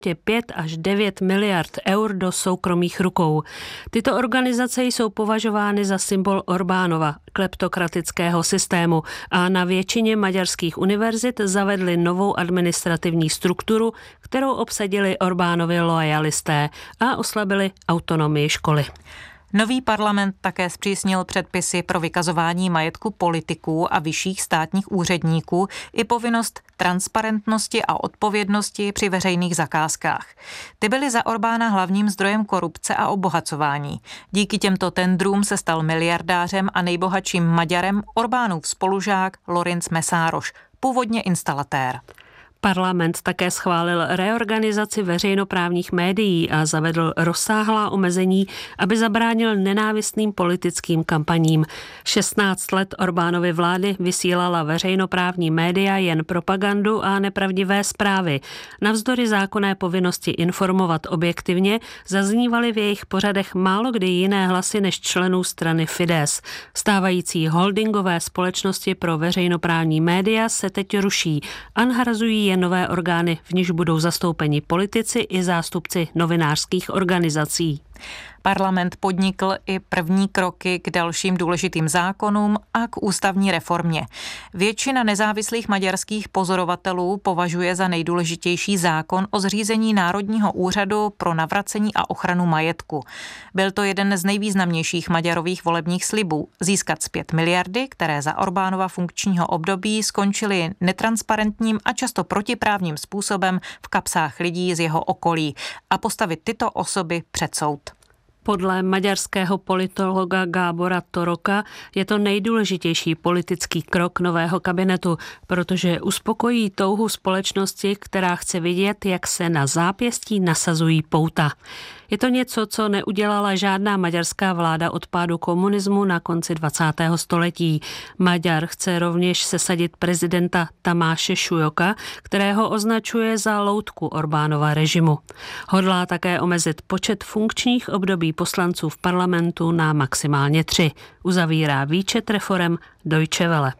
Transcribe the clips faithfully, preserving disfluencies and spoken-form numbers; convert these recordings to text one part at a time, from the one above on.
pět až devět miliard eur do soukromých rukou. Tyto organizace jsou považovány za symbol Orbánova kleptokratického systému a na většině maďarských univerzit zavedli novou administrativní strukturu, kterou obsadili Orbánovi loajalisté a oslabili autonomii školy. Nový parlament také zpřísnil předpisy pro vykazování majetku politiků a vyšších státních úředníků i povinnost transparentnosti a odpovědnosti při veřejných zakázkách. Ty byly za Orbána hlavním zdrojem korupce a obohacování. Díky těmto tendrům se stal miliardářem a nejbohatším Maďarem Orbánův spolužák Lőrinc Mészáros, původně instalatér. Parlament také schválil reorganizaci veřejnoprávních médií a zavedl rozsáhlá omezení, aby zabránil nenávistným politickým kampaním. šestnáct let Orbánovy vlády vysílala veřejnoprávní média jen propagandu a nepravdivé zprávy. Navzdory zákonné povinnosti informovat objektivně zaznívaly v jejich pořadech málo kdy jiné hlasy než členů strany Fidesz. Stávající holdingové společnosti pro veřejnoprávní média se teď ruší a nahrazují je nové orgány, v nichž budou zastoupeni politici i zástupci novinářských organizací. Parlament podnikl i první kroky k dalším důležitým zákonům a k ústavní reformě. Většina nezávislých maďarských pozorovatelů považuje za nejdůležitější zákon o zřízení Národního úřadu pro navracení a ochranu majetku. Byl to jeden z nejvýznamnějších Maďarových volebních slibů – získat zpět miliardy, které za Orbánova funkčního období skončily netransparentním a často protiprávním způsobem v kapsách lidí z jeho okolí a postavit tyto osoby před soud. Podle maďarského politologa Gábora Toroka je to nejdůležitější politický krok nového kabinetu, protože uspokojí touhu společnosti, která chce vidět, jak se na zápěstí nasazují pouta. Je to něco, co neudělala žádná maďarská vláda od pádu komunismu na konci dvacátého století. Maďar chce rovněž sesadit prezidenta Tamáše Šujoka, kterého označuje za loutku Orbánova režimu. Hodlá také omezit počet funkčních období poslanců v parlamentu na maximálně tři. Uzavírá výčet reforem Deutsche Welle.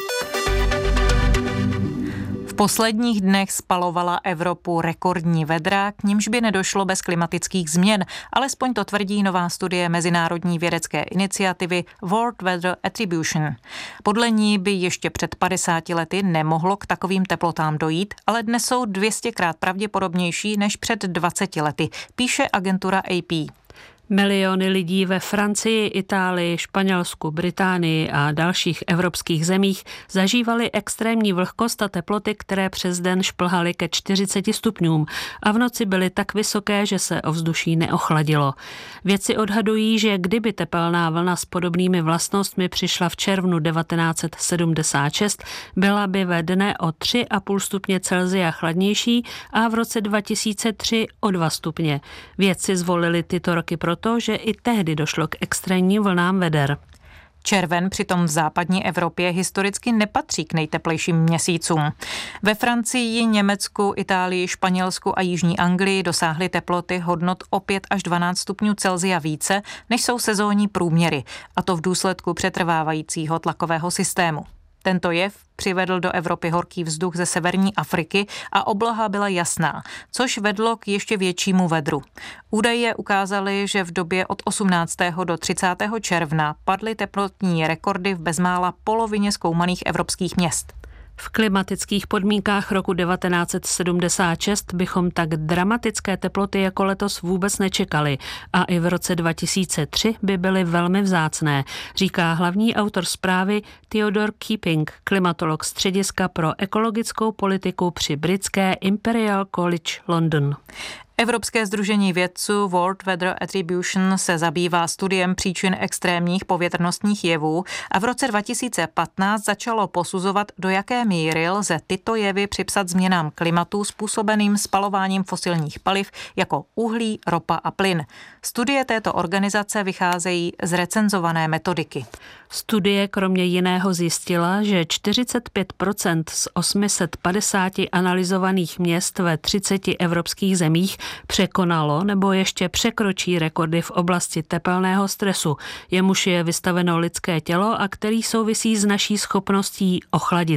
V posledních dnech spalovala Evropu rekordní vedra, k nimž by nedošlo bez klimatických změn, alespoň to tvrdí nová studie mezinárodní vědecké iniciativy World Weather Attribution. Podle ní by ještě před padesáti lety nemohlo k takovým teplotám dojít, ale dnes jsou dvě stěkrát pravděpodobnější než před dvaceti lety, píše agentura A P. Miliony lidí ve Francii, Itálii, Španělsku, Británii a dalších evropských zemích zažívali extrémní vlhkost a teploty, které přes den šplhaly ke čtyřiceti stupňům a v noci byly tak vysoké, že se ovzduší neochladilo. Vědci odhadují, že kdyby tepelná vlna s podobnými vlastnostmi přišla v červnu devatenáct set sedmdesát šest, byla by ve dne o tři a půl stupně Celsia chladnější a v roce dva tisíce tři o dva stupně. Vědci zvolili tyto roky pro to, že i tehdy došlo k extrémním vlnám veder. Červen přitom v západní Evropě historicky nepatří k nejteplejším měsícům. Ve Francii, Německu, Itálii, Španělsku a Jižní Anglii dosáhly teploty hodnot o pět až dvanáct stupňů Celsia více, než jsou sezónní průměry, a to v důsledku přetrvávajícího tlakového systému. Tento jev přivedl do Evropy horký vzduch ze severní Afriky a obloha byla jasná, což vedlo k ještě většímu vedru. Údaje ukázaly, že v době od osmnáctého do třicátého června padly teplotní rekordy v bezmála polovině zkoumaných evropských měst. V klimatických podmínkách roku devatenáct set sedmdesát šest bychom tak dramatické teploty jako letos vůbec nečekali a i v roce dva tisíce tři by byly velmi vzácné, říká hlavní autor zprávy Theodore Keeping, klimatolog střediska pro ekologickou politiku při britské Imperial College London. Evropské sdružení vědců World Weather Attribution se zabývá studiem příčin extrémních povětrnostních jevů a v roce dva tisíce patnáct začalo posuzovat, do jaké míry lze tyto jevy připsat změnám klimatu způsobeným spalováním fosilních paliv jako uhlí, ropa a plyn. Studie této organizace vycházejí z recenzované metodiky. Studie kromě jiného zjistila, že čtyřicet pět procent z osm set padesáti analyzovaných měst ve třiceti evropských zemích překonalo nebo ještě překročí rekordy v oblasti tepelného stresu, jemuž je vystaveno lidské tělo a který souvisí s naší schopností ochladit se.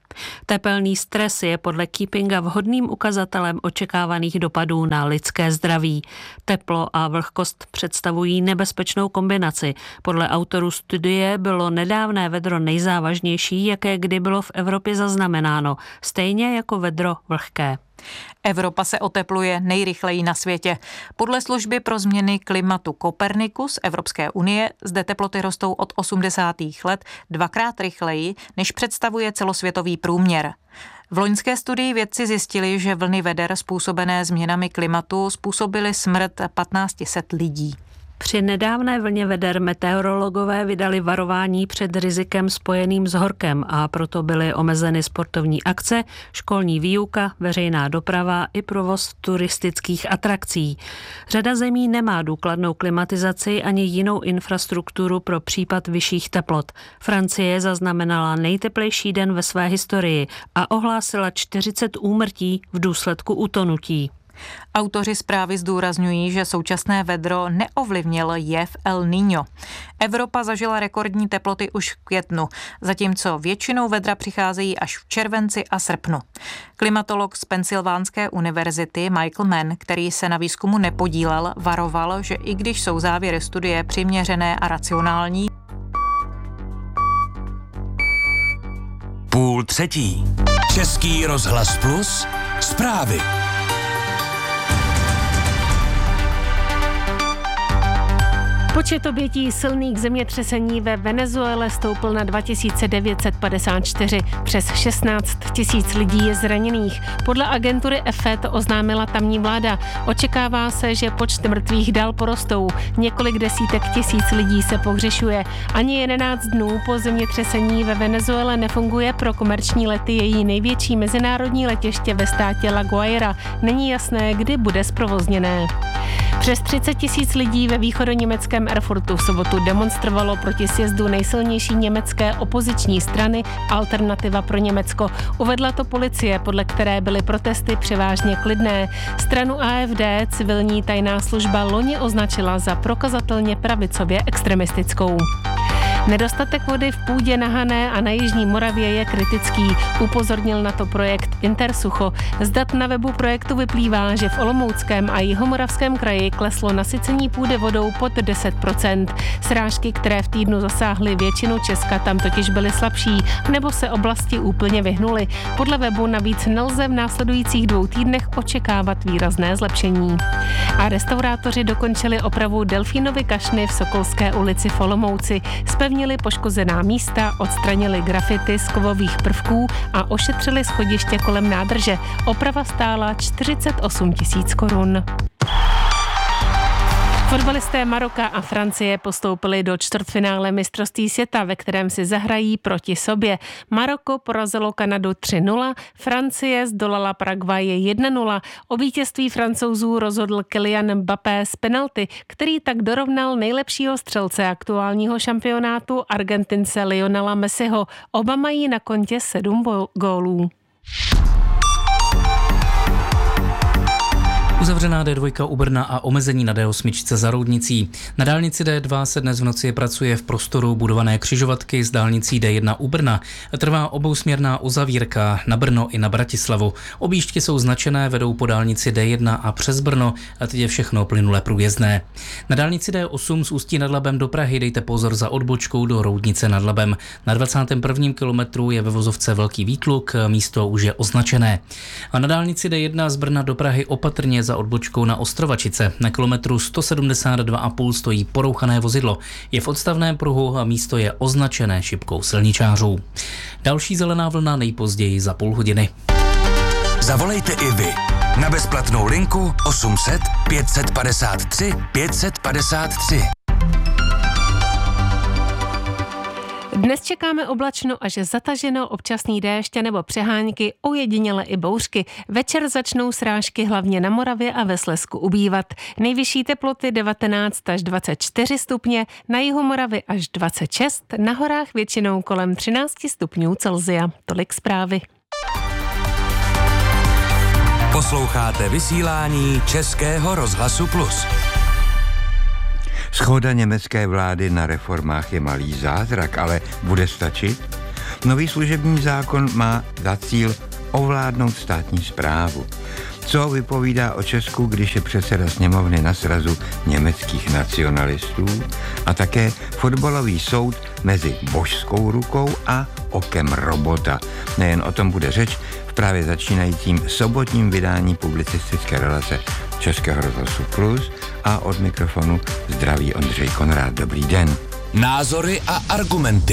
Tepelný stres je podle Keepinga vhodným ukazatelem očekávaných dopadů na lidské zdraví. Teplo a vlhkost představují nebezpečnou kombinaci. Podle autorů studie bylo nedávné vedro nejzávažnější, jaké kdy bylo v Evropě zaznamenáno, stejně jako vedro vlhké. Evropa se otepluje nejrychleji na světě. Podle služby pro změny klimatu Copernicus Evropské unie zde teploty rostou od osmdesátých let dvakrát rychleji, než představuje celosvětový průměr. V loňské studii vědci zjistili, že vlny veder způsobené změnami klimatu způsobily smrt patnáct set lidí. Při nedávné vlně veder meteorologové vydali varování před rizikem spojeným s horkem a proto byly omezeny sportovní akce, školní výuka, veřejná doprava i provoz turistických atrakcí. Řada zemí nemá důkladnou klimatizaci ani jinou infrastrukturu pro případ vyšších teplot. Francie zaznamenala nejteplejší den ve své historii a ohlásila čtyřicet úmrtí v důsledku utonutí. Autoři zprávy zdůrazňují, že současné vedro neovlivnil jev El Niño. Evropa zažila rekordní teploty už v květnu, zatímco většinou vedra přicházejí až v červenci a srpnu. Klimatolog z Pensylvánské univerzity Michael Mann, který se na výzkumu nepodílel, varoval, že i když jsou závěry studie přiměřené a racionální, Půl třetí. Český rozhlas Plus. Zprávy. Počet obětí silných zemětřesení ve Venezuele stoupl na dva tisíce devět set padesát čtyři. Přes šestnáct tisíc lidí je zraněných. Podle agentury F E to oznámila tamní vláda. Očekává se, že počty mrtvých dál porostou. Několik desítek tisíc lidí se pohřešuje. Ani jedenáct dnů po zemětřesení ve Venezuele nefunguje pro komerční lety její největší mezinárodní letiště ve státě La Guaira. Není jasné, kdy bude zprovozněné. Přes třicet tisíc lidí ve východoněmeckém Erfurtu v sobotu demonstrovalo proti sjezdu nejsilnější německé opoziční strany Alternativa pro Německo. Uvedla to policie, podle které byly protesty převážně klidné. Stranu A F D civilní tajná služba loni označila za prokazatelně pravicově extremistickou. Nedostatek vody v půdě na Hané a na jižní Moravě je kritický, upozornil na to projekt Intersucho. Z dat na webu projektu vyplývá, že v Olomouckém a Jihomoravském kraji kleslo nasycení půdy vodou pod deset procent. Srážky, které v týdnu zasáhly většinu Česka, tam totiž byly slabší, nebo se oblasti úplně vyhnuly. Podle webu navíc nelze v následujících dvou týdnech očekávat výrazné zlepšení. A restaurátoři dokončili opravu Delfínovy kašny v Sokolské ulici v Olomouci. Zpevnili poškozená místa, odstranili grafity z kovových prvků a ošetřili schodiště kolem nádrže. Oprava stála čtyřicet osm tisíc korun. Fotbalisté Maroka a Francie postoupili do čtvrtfinále mistrovství světa, ve kterém si zahrají proti sobě. Maroko porazilo Kanadu tři nula, Francie zdolala Paraguaje jedna nula. O vítězství Francouzů rozhodl Kylian Mbappé z penalty, který tak dorovnal nejlepšího střelce aktuálního šampionátu Argentince Lionela Messiho. Oba mají na kontě sedm gólů. Uzavřená D dva u Brna a omezení na D osm za Roudnicí. Na dálnici D dva se dnes v noci pracuje v prostoru budované křižovatky s dálnicí D jedna u Brna. Trvá obousměrná uzavírka na Brno i na Bratislavu. Objížďky jsou značené, vedou po dálnici D jedna a přes Brno a teď je všechno plynule průjezdné. Na dálnici D osm z Ústí nad Labem do Prahy dejte pozor za odbočkou do Roudnice nad Labem. Na dvacátém prvním kilometru je ve vozovce velký výtluk, místo už je označené. A na dálnici D jedna z Brna do Prahy opatrně za odbočkou na Ostrovačice. Na kilometru sto sedmdesát dva a půl stojí porouchané vozidlo. Je v odstavném pruhu a místo je označené šipkou silničářů. Další zelená vlna nejpozději za půl hodiny. Zavolejte i vy na bezplatnou linku osm set pět set padesát tři pět set padesát tři. Dnes čekáme oblačno až zataženo, občasný déšť nebo přehánky, ojediněle i bouřky. Večer začnou srážky hlavně na Moravě a ve Slezsku ubývat. Nejvyšší teploty devatenáct až dvacet čtyři stupně, na jihu Moravy až dvacet šest, na horách většinou kolem třináct stupňů Celsia. Tolik zprávy. Posloucháte vysílání Českého rozhlasu Plus. Shoda německé vlády na reformách je malý zázrak, ale bude stačit? Nový služební zákon má za cíl ovládnout státní správu. Co vypovídá o Česku, když je předseda sněmovny na srazu německých nacionalistů a také fotbalový soud mezi božskou rukou a okem robota. Nejen o tom bude řeč v právě začínajícím sobotním vydání publicistické relace Českého rozhlasu Plus a od mikrofonu zdraví Ondřej Konrád. Dobrý den. Názory a argumenty.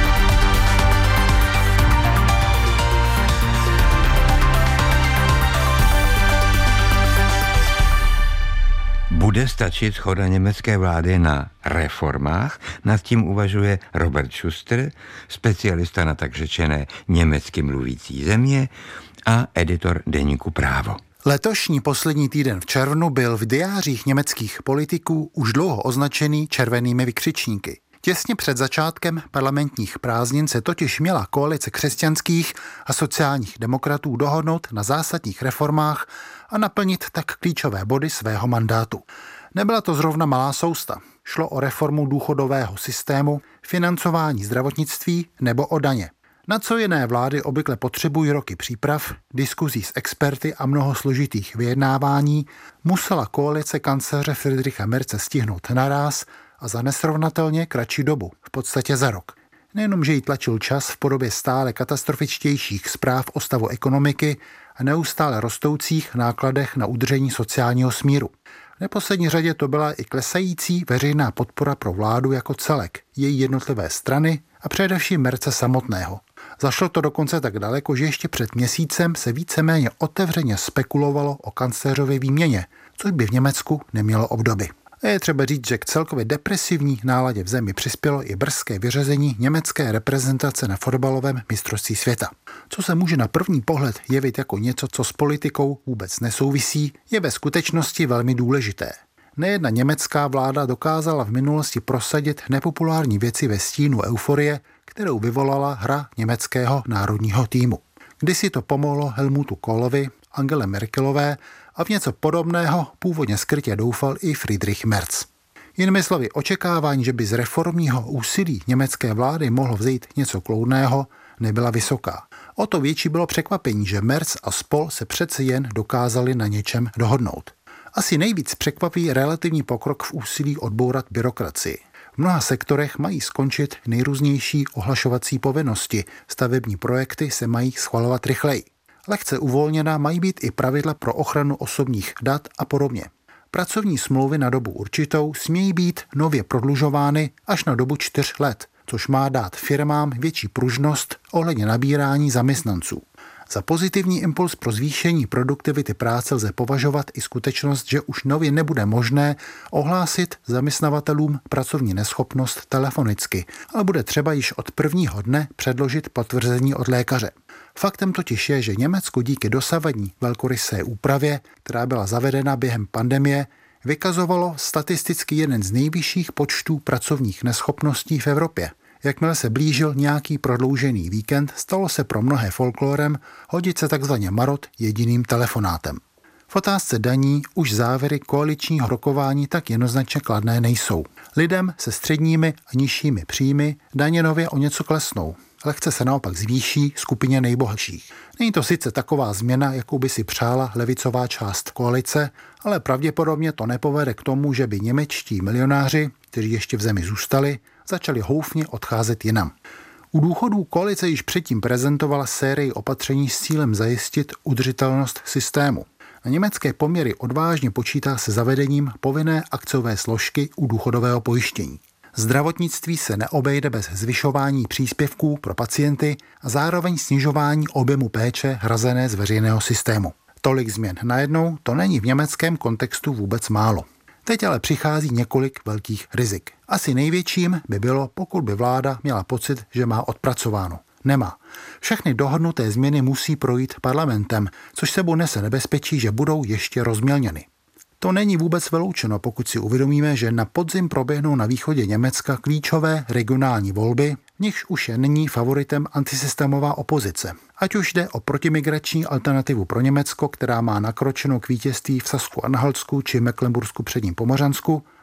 Bude stačit shoda německé vlády na reformách? Nad tím uvažuje Robert Schuster, specialista na tak řečené německy mluvící země a editor deníku Právo. Letošní poslední týden v červnu byl v diářích německých politiků už dlouho označený červenými vykřičníky. Těsně před začátkem parlamentních prázdnin se totiž měla koalice křesťanských a sociálních demokratů dohodnout na zásadních reformách a naplnit tak klíčové body svého mandátu. Nebyla to zrovna malá sousta. Šlo o reformu důchodového systému, financování zdravotnictví nebo o daně. Na co jiné vlády obvykle potřebují roky příprav, diskuzí s experty a mnoho složitých vyjednávání, musela koalice kancléře Friedricha Merze stihnout naráz a za nesrovnatelně kratší dobu, v podstatě za rok. Nejenom, že jí tlačil čas v podobě stále katastrofičtějších zpráv o stavu ekonomiky a neustále rostoucích nákladech na udržení sociálního smíru. V neposlední řadě to byla i klesající veřejná podpora pro vládu jako celek, její jednotlivé strany a především Merze samotného. Zašlo to dokonce tak daleko, že ještě před měsícem se víceméně otevřeně spekulovalo o kancléřově výměně, což by v Německu nemělo obdoby. A je třeba říct, že k celkově depresivní náladě v zemi přispělo i brzké vyřazení německé reprezentace na fotbalovém mistrovství světa. Co se může na první pohled jevit jako něco, co s politikou vůbec nesouvisí, je ve skutečnosti velmi důležité. Nejedna německá vláda dokázala v minulosti prosadit nepopulární věci ve stínu euforie, kterou vyvolala hra německého národního týmu. Kdysi to pomohlo Helmutu Kohlovi, Angele Merkelové a v něco podobného původně skrytě doufal i Friedrich Merz. Jinými slovy, očekávání, že by z reformního úsilí německé vlády mohlo vzejít něco kloudného, nebyla vysoká. O to větší bylo překvapení, že Merz a spol se přece jen dokázali na něčem dohodnout. Asi nejvíc překvapí relativní pokrok v úsilí odbourat byrokracii. V mnoha sektorech mají skončit nejrůznější ohlašovací povinnosti, stavební projekty se mají schvalovat rychleji. Lehce uvolněná mají být i pravidla pro ochranu osobních dat a podobně. Pracovní smlouvy na dobu určitou smějí být nově prodlužovány až na dobu čtyř let, což má dát firmám větší pružnost ohledně nabírání zaměstnanců. Za pozitivní impuls pro zvýšení produktivity práce lze považovat i skutečnost, že už nově nebude možné ohlásit zaměstnavatelům pracovní neschopnost telefonicky, ale bude třeba již od prvního dne předložit potvrzení od lékaře. Faktem totiž je, že Německo díky dosavadní velkorysé úpravě, která byla zavedena během pandemie, vykazovalo statisticky jeden z nejvyšších počtů pracovních neschopností v Evropě. Jakmile se blížil nějaký prodloužený víkend, stalo se pro mnohé folklorem hodit se takzvaně marot jediným telefonátem. V otázce daní už závěry koaličního rokování tak jednoznačně kladné nejsou. Lidem se středními a nižšími příjmy daně nově o něco klesnou. Lehce se naopak zvýší skupině nejbohatších. Není to sice taková změna, jakou by si přála levicová část koalice, ale pravděpodobně to nepovede k tomu, že by němečtí milionáři, kteří ještě v zemi zůstali, začali houfně odcházet jinam. U důchodů koalice již předtím prezentovala sérii opatření s cílem zajistit udržitelnost systému. Na německé poměry odvážně počítá se zavedením povinné akciové složky u důchodového pojištění. Zdravotnictví se neobejde bez zvyšování příspěvků pro pacienty a zároveň snižování objemu péče hrazené z veřejného systému. Tolik změn najednou, to není v německém kontextu vůbec málo. Teď ale přichází několik velkých rizik. Asi největším by bylo, pokud by vláda měla pocit, že má odpracováno. Nemá. Všechny dohodnuté změny musí projít parlamentem, což sebou nese nebezpečí, že budou ještě rozmělněny. To není vůbec vyloučeno, pokud si uvědomíme, že na podzim proběhnou na východě Německa klíčové regionální volby, v nichž už je nyní favoritem antisystémová opozice. Ať už jde o protimigrační alternativu pro Německo, která má nakročeno k vítězství v Sasku-Anhaltsku či Mecklenbursku předním Pomořansku,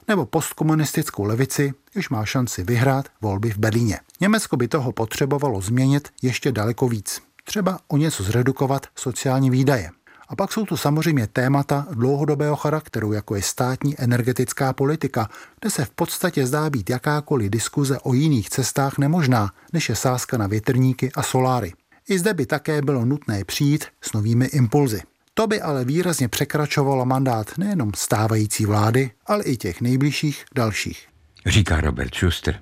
nebo postkomunistickou levici, jež má šanci vyhrát volby v Berlíně. Německo by toho potřebovalo změnit ještě daleko víc. Třeba o něco zredukovat sociální výdaje. A pak jsou tu samozřejmě témata dlouhodobého charakteru, jako je státní energetická politika, kde se v podstatě zdá být jakákoliv diskuze o jiných cestách nemožná, než je sázka na větrníky a soláry. I zde by také bylo nutné přijít s novými impulzy. To by ale výrazně překračovalo mandát nejenom stávající vlády, ale i těch nejbližších dalších. Říká Robert Schuster.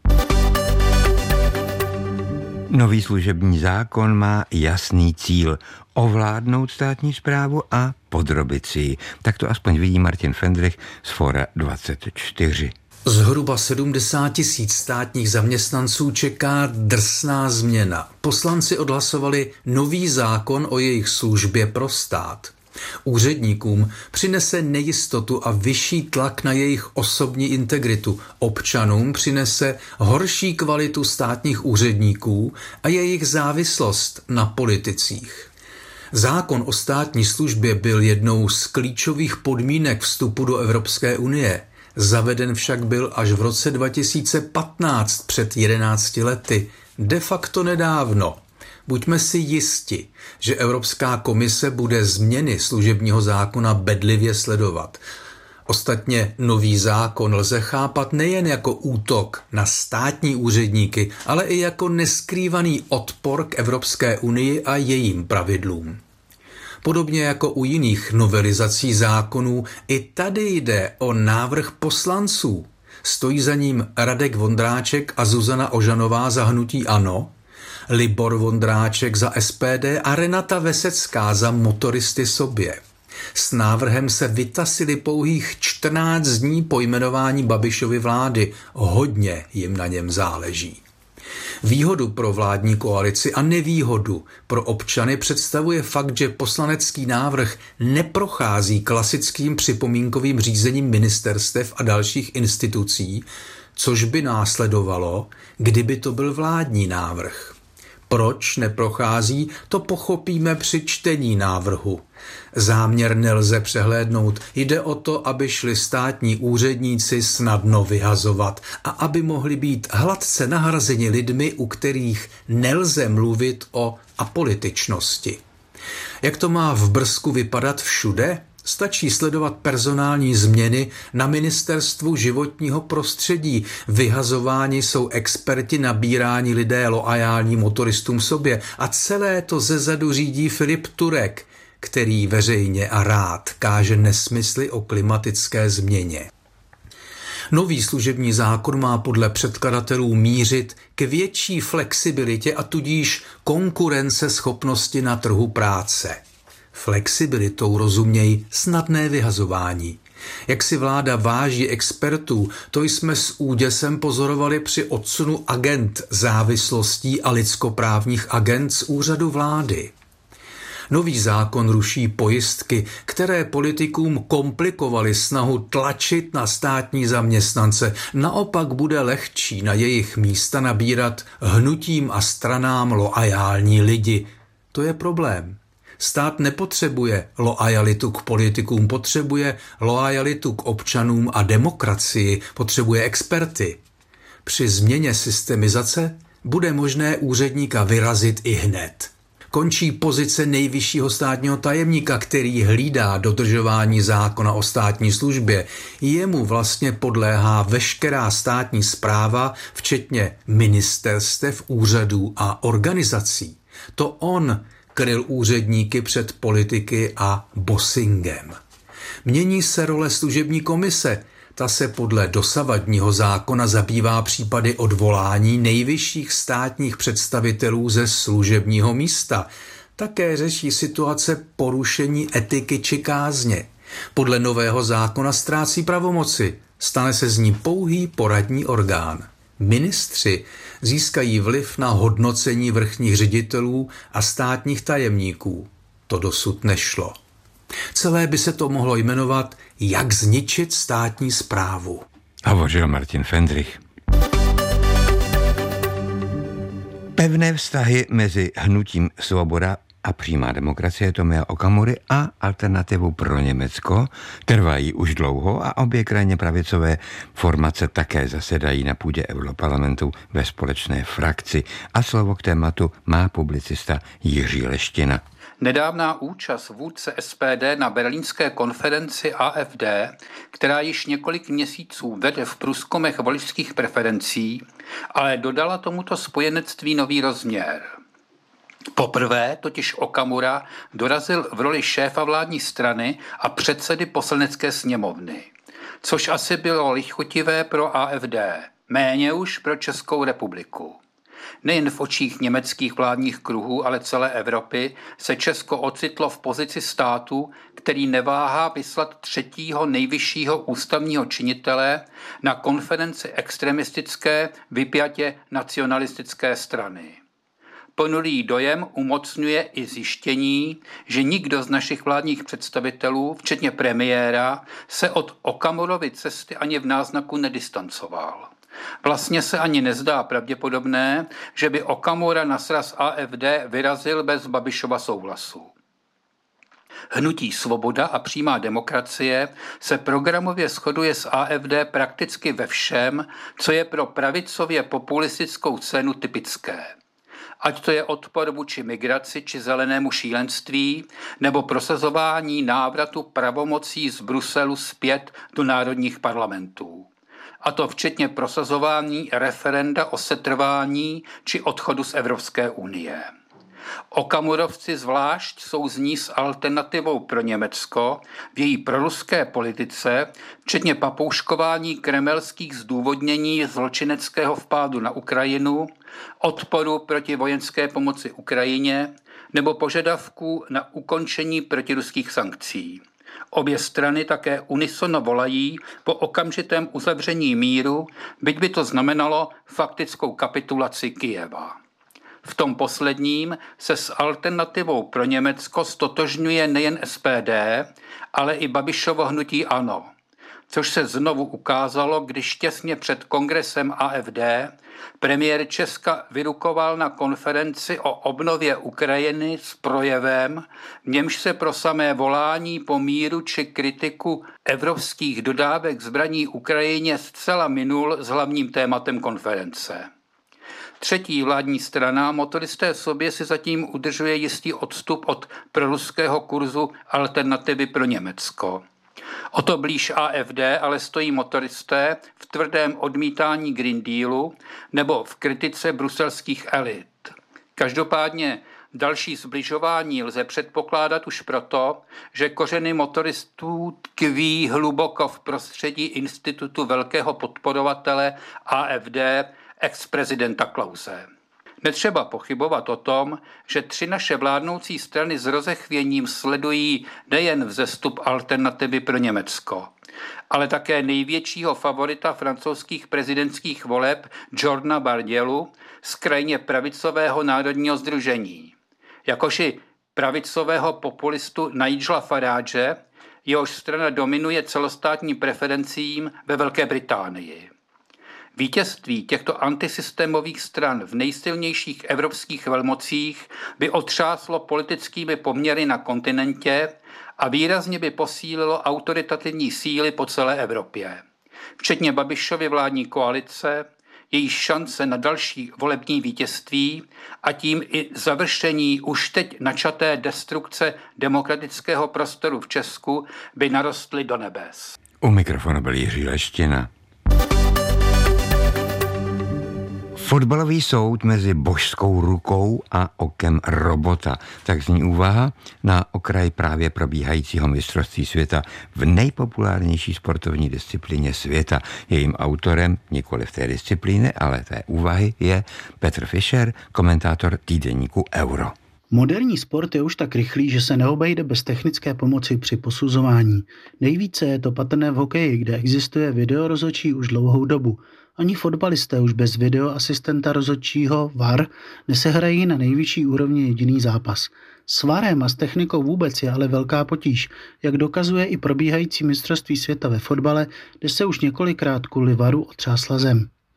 Nový služební zákon má jasný cíl – ovládnout státní správu a podrobit si ji. Tak to aspoň vidí Martin Fendrich z Fora dvacet čtyři. Zhruba sedmdesát tisíc státních zaměstnanců čeká drsná změna. Poslanci odhlasovali nový zákon o jejich službě pro stát. Úředníkům přinese nejistotu a vyšší tlak na jejich osobní integritu. Občanům přinese horší kvalitu státních úředníků a jejich závislost na politicích. Zákon o státní službě byl jednou z klíčových podmínek vstupu do Evropské unie. Zaveden však byl až v roce dva tisíce patnáct, před jedenácti lety, de facto nedávno. Buďme si jisti, že Evropská komise bude změny služebního zákona bedlivě sledovat. Ostatně nový zákon lze chápat nejen jako útok na státní úředníky, ale i jako neskrývaný odpor k Evropské unii a jejím pravidlům. Podobně jako u jiných novelizací zákonů, i tady jde o návrh poslanců. Stojí za ním Radek Vondráček a Zuzana Ožanová za hnutí ANO, Libor Vondráček za S P D a Renata Vesecká za Motoristy sobě. S návrhem se vytasili pouhých čtrnáct dní po jmenování Babišovy vlády. Hodně jim na něm záleží. Výhodu pro vládní koalici a nevýhodu pro občany představuje fakt, že poslanecký návrh neprochází klasickým připomínkovým řízením ministerstev a dalších institucí, což by následovalo, kdyby to byl vládní návrh. Proč neprochází, to pochopíme při čtení návrhu. Záměr nelze přehlédnout. Jde o to, aby šli státní úředníci snadno vyhazovat a aby mohli být hladce nahrazeni lidmi, u kterých nelze mluvit o apolitičnosti. Jak to má v Brzku vypadat všude? Stačí sledovat personální změny na Ministerstvu životního prostředí. Vyhazováni jsou experti, nabírání lidé loajální motoristům sobě a celé to zezadu řídí Filip Turek, který veřejně a rád káže nesmysly o klimatické změně. Nový služební zákon má podle předkladatelů mířit k větší flexibilitě a tudíž konkurenceschopnosti na trhu práce. Flexibilitou rozumějí snadné vyhazování. Jak si vláda váží expertů, to jsme s úděsem pozorovali při odsunu agent závislostí a lidskoprávních agent z úřadu vlády. Nový zákon ruší pojistky, které politikům komplikovaly snahu tlačit na státní zaměstnance. Naopak bude lehčí na jejich místa nabírat hnutím a stranám loajální lidi. To je problém. Stát nepotřebuje loajalitu k politikům, potřebuje loajalitu k občanům a demokracii, potřebuje experty. Při změně systemizace bude možné úředníka vyrazit i hned. Končí pozice nejvyššího státního tajemníka, který hlídá dodržování zákona o státní službě. Jemu vlastně podléhá veškerá státní správa, včetně ministerstev, úřadů a organizací. To on kryl úředníky před politiky a bossingem. Mění se role služební komise. Ta se podle dosavadního zákona zabývá případy odvolání nejvyšších státních představitelů ze služebního místa. Také řeší situace porušení etiky či kázně. Podle nového zákona ztrácí pravomoci. Stane se z ní pouhý poradní orgán. Ministři získají vliv na hodnocení vrchních ředitelů a státních tajemníků. To dosud nešlo. Celé by se to mohlo jmenovat Jak zničit státní správu. Hovořil Martin Fendrich. Pevné vztahy mezi hnutím Svoboda a přímá demokracie Tomia Okamury a Alternativu pro Německo trvají už dlouho a obě krajně pravicové formace také zasedají na půdě Europarlamentu ve společné frakci. A slovo k tématu má publicista Jiří Leština. Nedávná účast vůdce S P D na berlínské konferenci A F D, která již několik měsíců vede v průzkumech voličských preferencí, ale dodala tomuto spojenectví nový rozměr. Poprvé totiž Okamura dorazil v roli šéfa vládní strany a předsedy poslanecké sněmovny, což asi bylo lichotivé pro A F D, méně už pro Českou republiku. Nejen v očích německých vládních kruhů, ale celé Evropy se Česko ocitlo v pozici státu, který neváhá vyslat třetího nejvyššího ústavního činitele na konferenci extremistické, vypjatě nacionalistické strany. Ponurý dojem umocňuje i zjištění, že nikdo z našich vládních představitelů, včetně premiéra, se od Okamurovy cesty ani v náznaku nedistancoval. Vlastně se ani nezdá pravděpodobné, že by Okamura na sraz A F D vyrazil bez Babišova souhlasu. Hnutí Svoboda a přímá demokracie se programově shoduje s A F D prakticky ve všem, co je pro pravicově populistickou scénu typické. Ať to je odpor vůči migraci či zelenému šílenství, nebo prosazování návratu pravomocí z Bruselu zpět do národních parlamentů. A to včetně prosazování referenda o setrvání či odchodu z Evropské unie. Okamurovci zvlášť souzní s Alternativou pro Německo v její proruské politice, včetně papouškování kremelských zdůvodnění zločineckého vpádu na Ukrajinu, odporu proti vojenské pomoci Ukrajině nebo požadavků na ukončení protiruských sankcí. Obě strany také unisono volají po okamžitém uzavření míru, byť by to znamenalo faktickou kapitulaci Kyjeva. V tom posledním se s Alternativou pro Německo stotožňuje nejen S P D, ale i Babišovo hnutí ANO, což se znovu ukázalo, když těsně před kongresem A F D premiér Česka vyrukoval na konferenci o obnově Ukrajiny s projevem, v němž se pro samé volání po míru či kritiku evropských dodávek zbraní Ukrajině zcela minul s hlavním tématem konference. Třetí vládní strana, motoristé sobě, si zatím udržuje jistý odstup od proruského kurzu Alternativy pro Německo. O to blíž A F D ale stojí motoristé v tvrdém odmítání Green Dealu nebo v kritice bruselských elit. Každopádně další zbližování lze předpokládat už proto, že kořeny motoristů tkví hluboko v prostředí institutu velkého podporovatele A F D, ex-prezidenta Klause. Netřeba pochybovat o tom, že tři naše vládnoucí strany s rozechvěním sledují nejen vzestup Alternativy pro Německo, ale také největšího favorita francouzských prezidentských voleb Jorna Bardielu z krajně pravicového národního sdružení, jakož i pravicového populistu Nigela Farage, jehož strana dominuje celostátním preferencím ve Velké Británii. Vítězství těchto antisystémových stran v nejsilnějších evropských velmocích by otřáslo politickými poměry na kontinentě a výrazně by posílilo autoritativní síly po celé Evropě, včetně Babišovy vládní koalice, její šance na další volební vítězství a tím i završení už teď načaté destrukce demokratického prostoru v Česku by narostly do nebes. U mikrofonu byl Jiří Leština. Fotbalový soud mezi božskou rukou a okem robota. Tak zní úvaha na okraj právě probíhajícího mistrovství světa v nejpopulárnější sportovní disciplíně světa. Jejím autorem nikoli v té disciplíny, ale té úvahy je Petr Fischer, komentátor týdeníku Euro. Moderní sport je už tak rychlý, že se neobejde bez technické pomoci při posuzování. Nejvíce je to patrné v hokeji, kde existuje videorozhodčí už dlouhou dobu. Ani fotbalisté už bez videoasistenta rozhodčího V A R nesehrají na nejvyšší úrovni jediný zápas. S VARem a s technikou vůbec je ale velká potíž, jak dokazuje i probíhající mistrovství světa ve fotbale, kde se už několikrát kvůli VARu otřásla zem.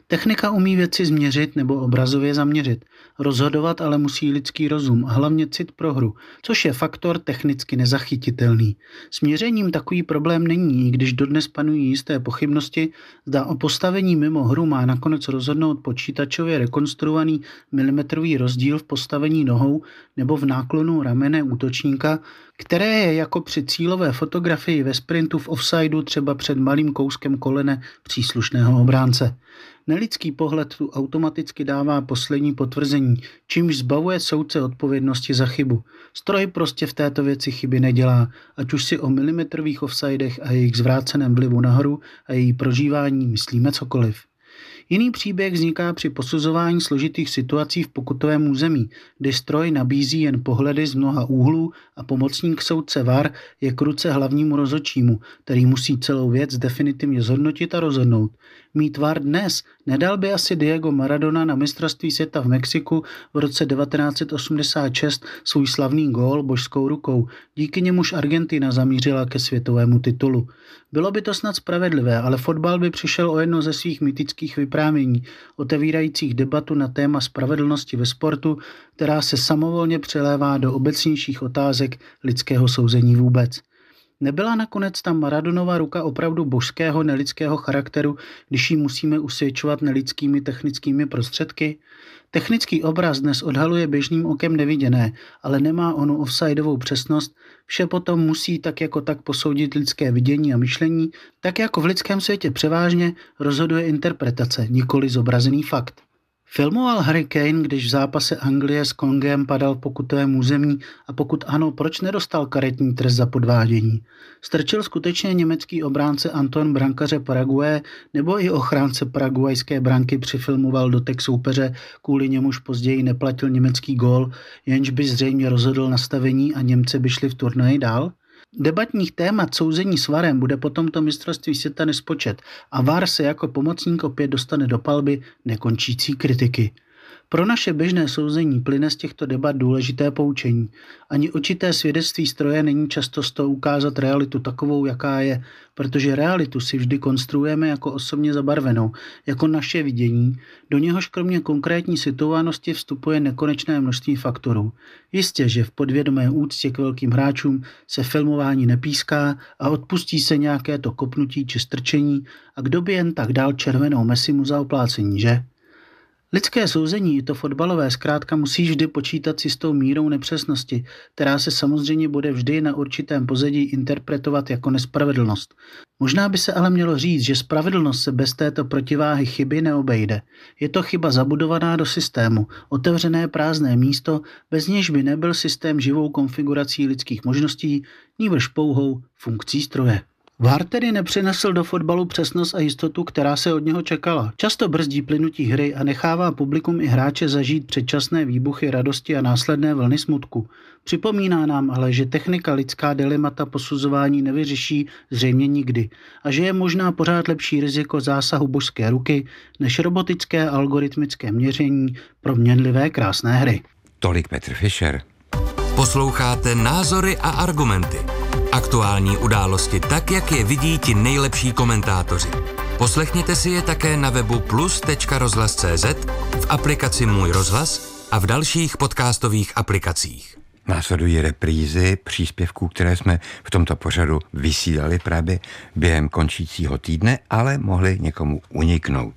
Technika umí věci změřit nebo obrazově zaměřit. Rozhodovat ale musí lidský rozum a hlavně cit pro hru, což je faktor technicky nezachytitelný. S měřením takový problém není, i když dodnes panují jisté pochybnosti, zda o postavení mimo hru má nakonec rozhodnout počítačově rekonstruovaný milimetrový rozdíl v postavení nohou nebo v náklonu ramene útočníka, které je jako při cílové fotografii ve sprintu v offsideu třeba před malým kouskem kolene příslušného obránce. Nelidský pohled tu automaticky dává poslední potvrzení, čímž zbavuje soudce odpovědnosti za chybu. Stroj prostě v této věci chyby nedělá, ať už si o milimetrových offsidech a jejich zvráceném vlivu nahoru a její prožívání myslíme cokoliv. Jiný příběh vzniká při posuzování složitých situací v pokutovém území, kdy stroj nabízí jen pohledy z mnoha úhlů a pomocník soudce V A R je k ruce hlavnímu rozhodčímu, který musí celou věc definitivně zhodnotit a rozhodnout. Mít V A R dnes nedal by asi Diego Maradona na mistrovství světa v Mexiku v roce devatenáct set osmdesát šest svůj slavný gól božskou rukou, díky němuž Argentina zamířila ke světovému titulu. Bylo by to snad spravedlivé, ale fotbal by přišel o jedno ze svých mytických vyprávění, otevírajících debatu na téma spravedlnosti ve sportu, která se samovolně přelévá do obecnějších otázek lidského souzení vůbec. Nebyla nakonec ta Maradonova ruka opravdu božského nelidského charakteru, když ji musíme usvědčovat nelidskými technickými prostředky? Technický obraz dnes odhaluje běžným okem neviděné, ale nemá onu offsideovou přesnost, vše potom musí tak jako tak posoudit lidské vidění a myšlení, tak jako v lidském světě převážně rozhoduje interpretace, nikoli zobrazený fakt. Filmoval Harry Kane, když v zápase Anglie s Kongem padal v pokutovém území, a pokud ano, proč nedostal karetní trest za podvádění? Strčil skutečně německý obránce Anton brankaře Paraguaye nebo i ochránce paraguajské branky přifilmoval dotek soupeře, kvůli němuž později neplatil německý gól, jenž by zřejmě rozhodl nastavení a Němci by šli v turnaji dál? Debatních témat souzení s varem bude po tomto mistrovství světa nespočet a V A R se jako pomocník opět dostane do palby nekončící kritiky. Pro naše běžné souzení plyne z těchto debat důležité poučení. Ani očité svědectví stroje není často z toho ukázat realitu takovou, jaká je, protože realitu si vždy konstruujeme jako osobně zabarvenou, jako naše vidění, do něhož kromě konkrétní situovanosti vstupuje nekonečné množství faktorů. Jistě, že v podvědomé úctě k velkým hráčům se filmování nepíská a odpustí se nějaké to kopnutí či strčení a kdo by jen tak dal červenou Messimu za oplácení, že? Lidské souzení, i to fotbalové, zkrátka musí vždy počítat s jistou mírou nepřesnosti, která se samozřejmě bude vždy na určitém pozadí interpretovat jako nespravedlnost. Možná by se ale mělo říct, že spravedlnost se bez této protiváhy chyby neobejde. Je to chyba zabudovaná do systému, otevřené prázdné místo, bez něž by nebyl systém živou konfigurací lidských možností, nýbrž pouhou funkcí stroje. V A R tedy nepřinesl do fotbalu přesnost a jistotu, která se od něho čekala. Často brzdí plynutí hry a nechává publikum i hráče zažít předčasné výbuchy radosti a následné vlny smutku. Připomíná nám ale, že technika lidská dilemata posuzování nevyřeší zřejmě nikdy a že je možná pořád lepší riziko zásahu božské ruky než robotické algoritmické měření proměnlivé krásné hry. Tolik Petr Fischer. Posloucháte Názory a argumenty. Aktuální události tak, jak je vidí ti nejlepší komentátoři. Poslechněte si je také na webu plus tečka rozhlas tečka cé zet, v aplikaci Můj rozhlas a v dalších podcastových aplikacích. Následují reprízy příspěvků, které jsme v tomto pořadu vysílali právě během končícího týdne, ale mohly někomu uniknout.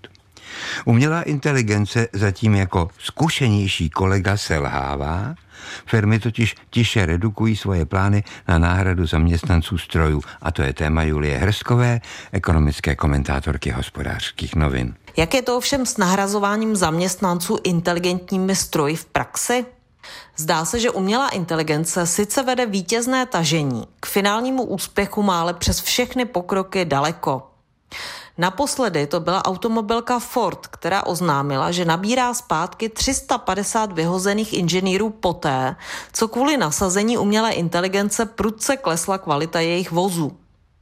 Umělá inteligence zatím jako zkušenější kolega selhává, firmy totiž tiše redukují svoje plány na náhradu zaměstnanců strojů a to je téma Julie Hrskové, ekonomické komentátorky Hospodářských novin. Jak je to ovšem s nahrazováním zaměstnanců inteligentními stroji v praxi? Zdá se, že umělá inteligence sice vede vítězné tažení, k finálnímu úspěchu má ale přes všechny pokroky daleko. Naposledy to byla automobilka Ford, která oznámila, že nabírá zpátky tři sta padesát vyhozených inženýrů poté, co kvůli nasazení umělé inteligence prudce klesla kvalita jejich vozů.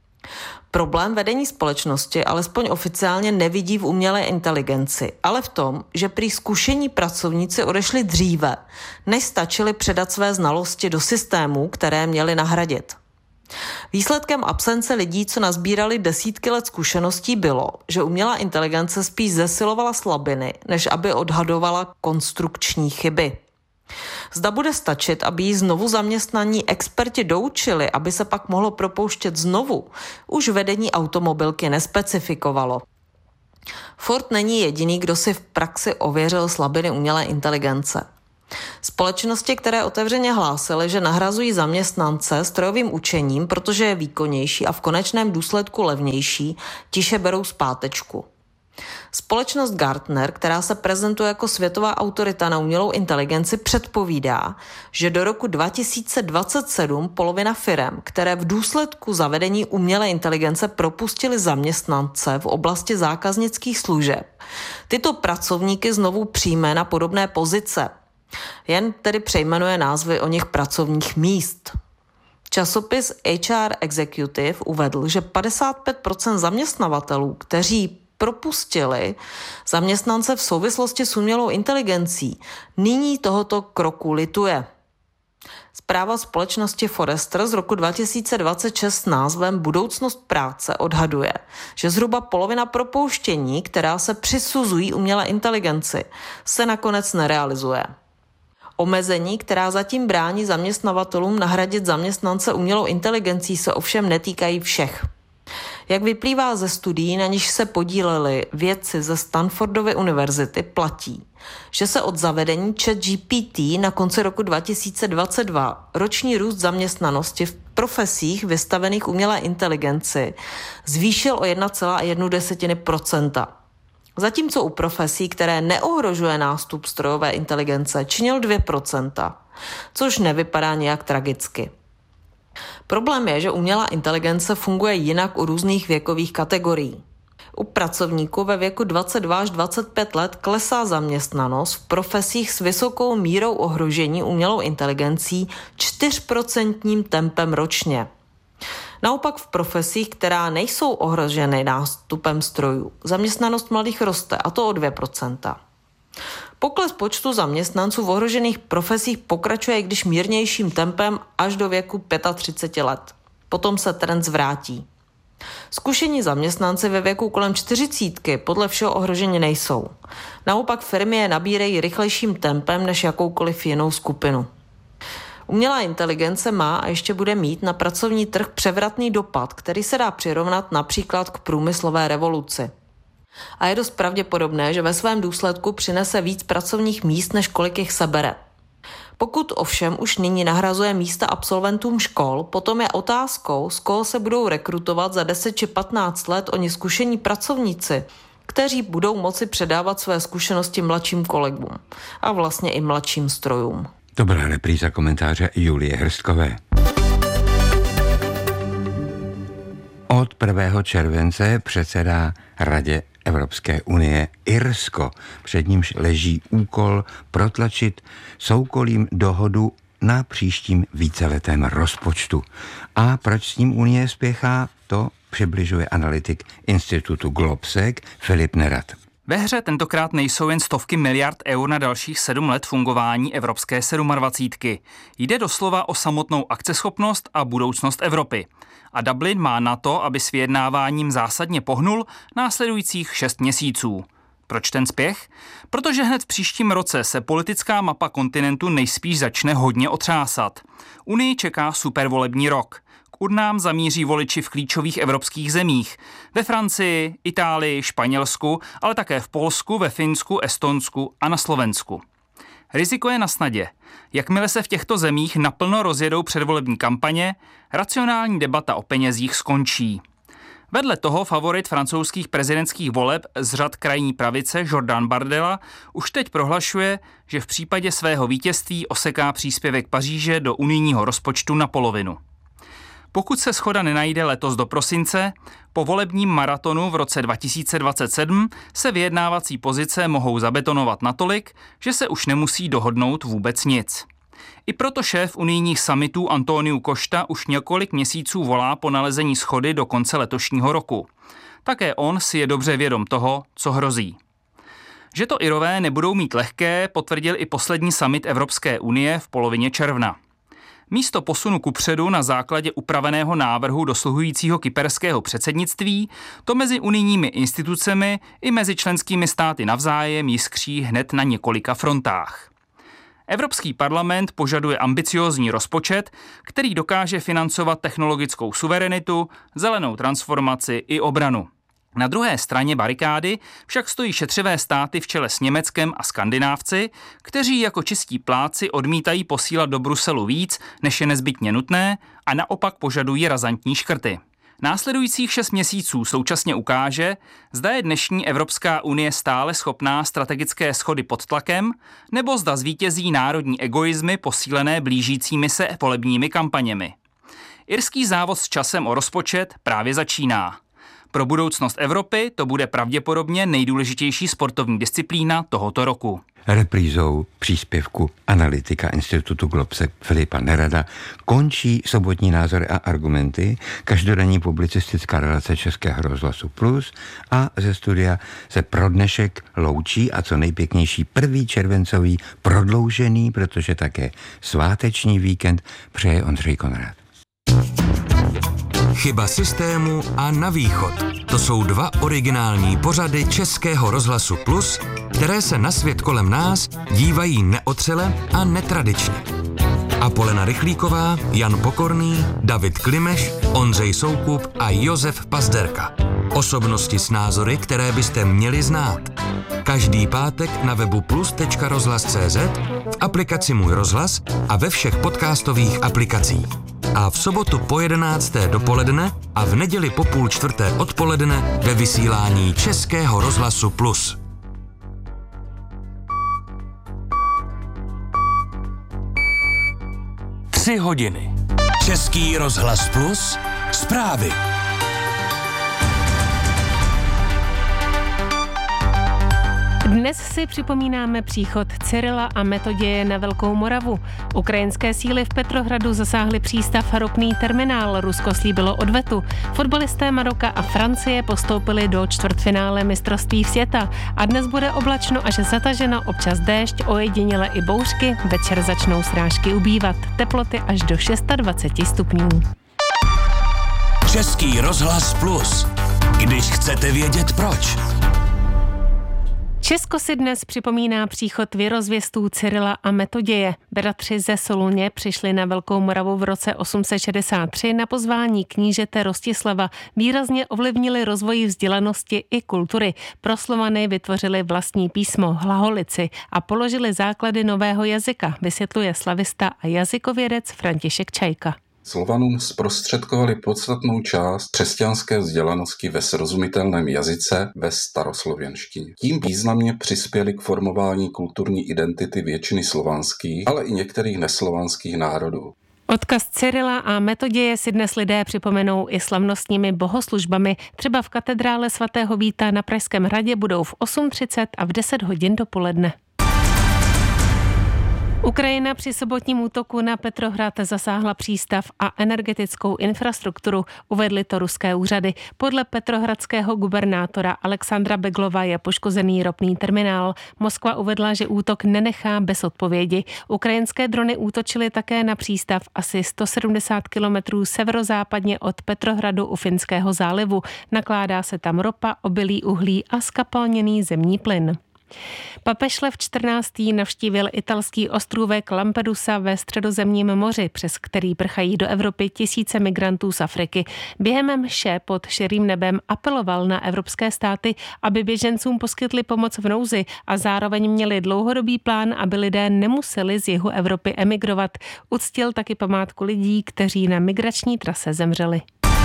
Problém vedení společnosti alespoň oficiálně nevidí v umělé inteligenci, ale v tom, že prý zkušení pracovníci odešli dříve, než stačili předat své znalosti do systémů, které měli nahradit. Výsledkem absence lidí, co nazbírali desítky let zkušeností, bylo, že umělá inteligence spíš zesilovala slabiny, než aby odhadovala konstrukční chyby. Zda bude stačit, aby jí znovu zaměstnaní experti doučili, aby se pak mohlo propouštět znovu, už vedení automobilky nespecifikovalo. Ford není jediný, kdo si v praxi ověřil slabiny umělé inteligence. Společnosti, které otevřeně hlásily, že nahrazují zaměstnance strojovým učením, protože je výkonnější a v konečném důsledku levnější, tiše berou zpátečku. Společnost Gartner, která se prezentuje jako světová autorita na umělou inteligenci, předpovídá, že do roku dva tisíce dvacet sedm polovina firem, které v důsledku zavedení umělé inteligence propustily zaměstnance v oblasti zákaznických služeb, tyto pracovníky znovu přijme na podobné pozice. Jen tedy přejmenuje názvy o nich pracovních míst. Časopis H R Executive uvedl, že padesát pět procent zaměstnavatelů, kteří propustili zaměstnance v souvislosti s umělou inteligencí, nyní tohoto kroku lituje. Zpráva společnosti Forrester z roku dva tisíce dvacet šest s názvem Budoucnost práce odhaduje, že zhruba polovina propouštění, která se přisuzují umělé inteligenci, se nakonec nerealizuje. Omezení, která zatím brání zaměstnavatelům nahradit zaměstnance umělou inteligencí, se ovšem netýkají všech. Jak vyplývá ze studií, na níž se podíleli vědci ze Stanfordovy univerzity, platí, že se od zavedení ChatGPT na konci roku dva tisíce dvacet dva roční růst zaměstnanosti v profesích vystavených umělé inteligenci zvýšil o jedna celá jedna procenta. Zatímco u profesí, které neohrožuje nástup strojové inteligence, činil dvě procenta, což nevypadá nějak tragicky. Problém je, že umělá inteligence funguje jinak u různých věkových kategorií. U pracovníků ve věku dvacet dva až dvacet pět let klesá zaměstnanost v profesích s vysokou mírou ohrožení umělou inteligencí čtyřprocentním tempem ročně. Naopak v profesích, která nejsou ohroženy nástupem strojů, zaměstnanost mladých roste, a to o dvě procenta. Pokles počtu zaměstnanců v ohrožených profesích pokračuje, i když mírnějším tempem až do věku třicet pět let. Potom se trend zvrátí. Zkušení zaměstnanci ve věku kolem čtyřicítky podle všeho ohroženi nejsou. Naopak firmy je nabírají rychlejším tempem než jakoukoliv jinou skupinu. Umělá inteligence má a ještě bude mít na pracovní trh převratný dopad, který se dá přirovnat například k průmyslové revoluci. A je dost pravděpodobné, že ve svém důsledku přinese víc pracovních míst, než kolik jich sebere. Pokud ovšem už nyní nahrazuje místa absolventům škol, potom je otázkou, z koho se budou rekrutovat za deset či patnáct let oni zkušení pracovníci, kteří budou moci předávat své zkušenosti mladším kolegům a vlastně i mladším strojům. To byla repríza komentáře Julie Hrstkové. Od prvního července předsedá Radě Evropské unie Irsko. Před nímž leží úkol protlačit soukolím dohodu na příštím víceletém rozpočtu. A proč s ním Unie spěchá, to přibližuje analytik institutu Globsec Filip Nerad. Ve hře tentokrát nejsou jen stovky miliard eur na dalších sedm let fungování Evropské dvacítky. Jde doslova o samotnou akceschopnost a budoucnost Evropy. A Dublin má na to, aby s vyjednáváním zásadně pohnul, následujících šest měsíců. Proč ten spěch? Protože hned v příštím roce se politická mapa kontinentu nejspíš začne hodně otřásat. Unii čeká supervolební rok. K urnám zamíří voliči v klíčových evropských zemích. Ve Francii, Itálii, Španělsku, ale také v Polsku, ve Finsku, Estonsku a na Slovensku. Riziko je na snadě. Jakmile se v těchto zemích naplno rozjedou předvolební kampaně, racionální debata o penězích skončí. Vedle toho favorit francouzských prezidentských voleb z řad krajní pravice Jordan Bardella už teď prohlašuje, že v případě svého vítězství oseká příspěvek Paříže do unijního rozpočtu na polovinu. Pokud se shoda nenajde letos do prosince, po volebním maratonu v roce dva tisíce dvacet sedm se vyjednávací pozice mohou zabetonovat natolik, že se už nemusí dohodnout vůbec nic. I proto šéf unijních summitů Antonio Costa už několik měsíců volá po nalezení shody do konce letošního roku. Také on si je dobře vědom toho, co hrozí. Že to Irové nebudou mít lehké, potvrdil i poslední summit Evropské unie v polovině června. Místo posunu kupředu na základě upraveného návrhu dosluhujícího kyperského předsednictví to mezi unijními institucemi i mezi členskými státy navzájem jiskří hned na několika frontách. Evropský parlament požaduje ambiciózní rozpočet, který dokáže financovat technologickou suverenitu, zelenou transformaci i obranu. Na druhé straně barikády však stojí šetřivé státy v čele s Německem a Skandinávci, kteří jako čistí pláci odmítají posílat do Bruselu víc, než je nezbytně nutné, a naopak požadují razantní škrty. Následujících šest měsíců současně ukáže, zda je dnešní Evropská unie stále schopná strategické schody pod tlakem, nebo zda zvítězí národní egoizmy posílené blížícími se volebními kampaněmi. Irský závod s časem o rozpočet právě začíná. Pro budoucnost Evropy to bude pravděpodobně nejdůležitější sportovní disciplína tohoto roku. Reprízou příspěvku analytika Institutu Globse Filipa Nerada končí sobotní názory a argumenty, každodenní publicistická relace Českého rozhlasu Plus, a ze studia se pro dnešek loučí a co nejpěknější první červencový prodloužený, protože také sváteční víkend přeje Ondřej Konrad. Chyba systému a Na východ. To jsou dva originální pořady Českého rozhlasu Plus, které se na svět kolem nás dívají neotřele a netradičně. Apolena Rychlíková, Jan Pokorný, David Klimeš, Ondřej Soukup a Josef Pazderka. Osobnosti s názory, které byste měli znát. Každý pátek na webu plus tečka rozhlas tečka cé zet, v aplikaci Můj rozhlas a ve všech podcastových aplikacích. A v sobotu po jedenácté dopoledne a v neděli po půl čtvrté odpoledne ve vysílání Českého rozhlasu Plus. Tři hodiny. Český rozhlas Plus. Zprávy. Dnes si připomínáme příchod Cyrila a Metoděje na Velkou Moravu. Ukrajinské síly v Petrohradu zasáhly přístav a ropný terminál. Rusko slíbilo odvetu. Fotbalisté Maroka a Francie postoupili do čtvrtfinále mistrovství světa. A dnes bude oblačno až zataženo, občas déšť, ojediněle i bouřky. Večer začnou srážky ubývat. Teploty až do dvacet šest stupňů. Český rozhlas Plus. Když chcete vědět proč. Česko si dnes připomíná příchod věrozvěstů Cyrila a Metoděje. Bratři ze Soluně přišli na Velkou Moravu v roce osm set šedesát tři na pozvání knížete Rostislava. Výrazně ovlivnili rozvoj vzdělanosti i kultury. Pro Slovany vytvořili vlastní písmo hlaholici a položili základy nového jazyka, vysvětluje slavista a jazykovědec František Čajka. Slovanům zprostředkovali podstatnou část křesťanské vzdělanosti ve srozumitelném jazyce ve staroslověnštině. Tím významně přispěli k formování kulturní identity většiny slovanských, ale i některých neslovanských národů. Odkaz Cyrila a Metoděje si dnes lidé připomenou i slavnostními bohoslužbami. Třeba v katedrále svatého Víta na Pražském hradě budou v osm třicet a v deset hodin dopoledne. Ukrajina při sobotním útoku na Petrohrad zasáhla přístav a energetickou infrastrukturu, uvedly to ruské úřady. Podle petrohradského gubernátora Alexandra Beglova je poškozený ropný terminál. Moskva uvedla, že útok nenechá bez odpovědi. Ukrajinské drony útočily také na přístav asi sto sedmdesát kilometrů severozápadně od Petrohradu u Finského zálivu. Nakládá se tam ropa, obilí uhlí a skapalněný zemní plyn. Papež Lev čtrnáctý navštívil italský ostrůvek Lampedusa ve Středozemním moři, přes který prchají do Evropy tisíce migrantů z Afriky. Během mše pod širým nebem apeloval na evropské státy, aby běžencům poskytli pomoc v nouzi a zároveň měli dlouhodobý plán, aby lidé nemuseli z jihu Evropy emigrovat. Uctil taky památku lidí, kteří na migrační trase zemřeli.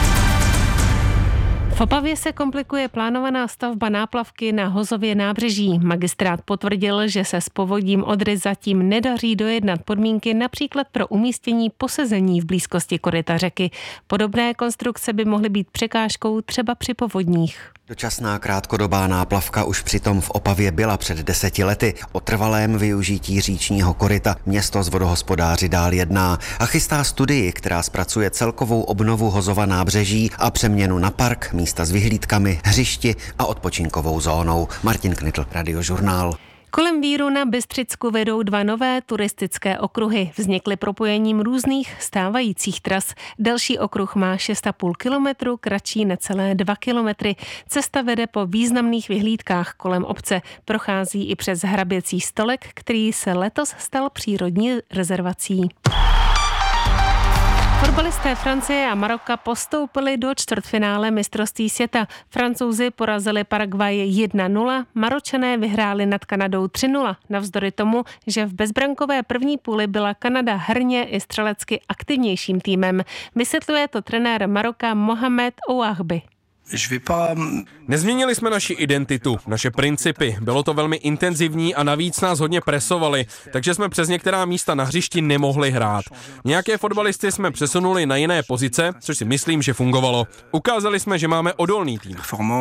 V Opavě se komplikuje plánovaná stavba náplavky na Hozově nábřeží. Magistrát potvrdil, že se s povodím Odry zatím nedaří dojednat podmínky například pro umístění posezení v blízkosti koryta řeky. Podobné konstrukce by mohly být překážkou třeba při povodních. Dočasná krátkodobá náplavka už přitom v Opavě byla před deseti lety. O trvalém využití říčního koryta město s vodohospodáři dál jedná a chystá studii, která zpracuje celkovou obnovu Hozova nábřeží a přeměnu na park, místa s vyhlídkami, hřišti a odpočinkovou zónou. Martin Knitl, Radiožurnál. Kolem Víru na Bystřicku vedou dva nové turistické okruhy. Vznikly propojením různých stávajících tras. Další okruh má šest a půl kilometru, kratší necelé dva kilometry. Cesta vede po významných vyhlídkách kolem obce. Prochází i přes hraběcí stolek, který se letos stal přírodní rezervací. Fotbalisté Francie a Maroka postoupili do čtvrtfinále mistrovství světa. Francouzi porazili Paraguay jedna nula, Maročané vyhráli nad Kanadou tři nula. Navzdory tomu, že v bezbrankové první půli byla Kanada herně i střelecky aktivnějším týmem. Vysvětluje to trenér Maroka Mohamed Ouahbi. Nezměnili jsme naši identitu, naše principy. Bylo to velmi intenzivní a navíc nás hodně presovali, takže jsme přes některá místa na hřišti nemohli hrát. Nějaké fotbalisty jsme přesunuli na jiné pozice, což si myslím, že fungovalo. Ukázali jsme, že máme odolný tým.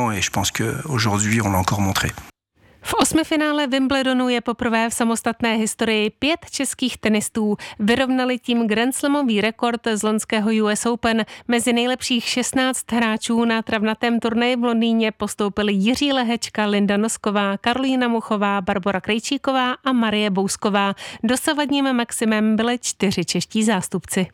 V osmifinále Wimbledonu je poprvé v samostatné historii pět českých tenistů. Vyrovnali tím grandslamový rekord z loňského U S Open. Mezi nejlepších šestnáct hráčů na travnatém turnaji v Londýně postoupili Jiří Lehečka, Linda Nosková, Karolína Muchová, Barbora Krejčíková a Marie Bousková. Dosavadním maximem byly čtyři čeští zástupci.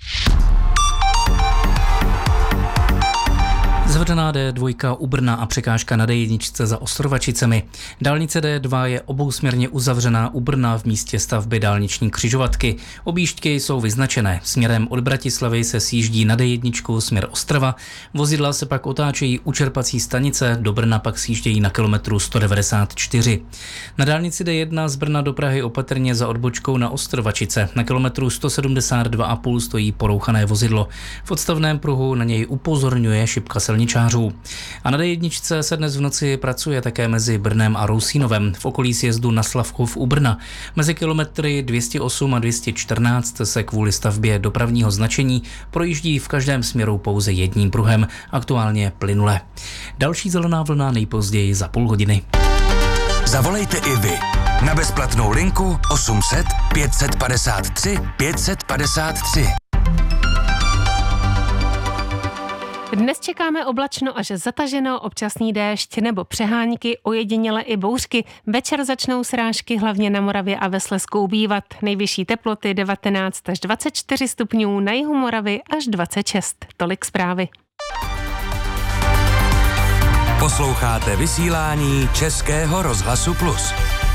Zvedená D dva u Brna a překážka na D jedna za Ostrovačicemi. Dálnice D dva je obousměrně uzavřená u Brna v místě stavby dálniční křižovatky. Objížďky jsou vyznačené. Směrem od Bratislavy se sjíždí na D jedna směr Ostrava. Vozidla se pak otáčejí u čerpací stanice, do Brna pak sjíždějí na kilometru sto devadesát čtyři. Na dálnici D jedna z Brna do Prahy opatrně za odbočkou na Ostrovačice. Na kilometru sto sedmdesát dva a půl stojí porouchané vozidlo. V odstavném pruhu na něj upozorňuje šipka silničářů. A na D jedna se dnes v noci pracuje také mezi Brnem a Rousínovem v okolí sjezdu na Slavkov u Brna. Mezi kilometry dvě stě osm a dvě stě čtrnáct se kvůli stavbě dopravního značení projíždí v každém směru pouze jedním pruhem, aktuálně plynule. Další zelená vlna nejpozději za půl hodiny. Zavolejte i vy na bezplatnou linku osm set pět set padesát tři pět set padesát tři. Dnes čekáme oblačno až zataženo, občasný déšť nebo přehánky, ojediněle i bouřky. Večer začnou srážky hlavně na Moravě a ve Slezsku ubývat. Nejvyšší teploty devatenáct až dvacet čtyři stupňů, na jihu Moravy až dvacet šest. Tolik zprávy. Posloucháte vysílání Českého rozhlasu Plus.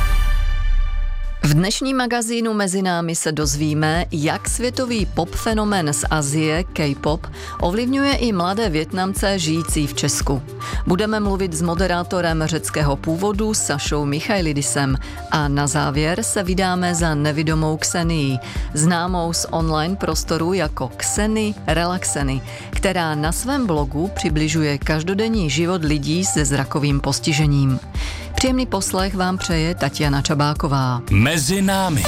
V dnešním magazínu Mezi námi se dozvíme, jak světový pop fenomén z Asie, K-pop, ovlivňuje i mladé Vietnamce žijící v Česku. Budeme mluvit s moderátorem řeckého původu Sašou Michailidisem a na závěr se vydáme za nevidomou Ksenií, známou z online prostoru jako Kseny Relaxeny, která na svém blogu přibližuje každodenní život lidí se zrakovým postižením. Příjemný poslech vám přeje Tatiana Čabáková. Mezi námi.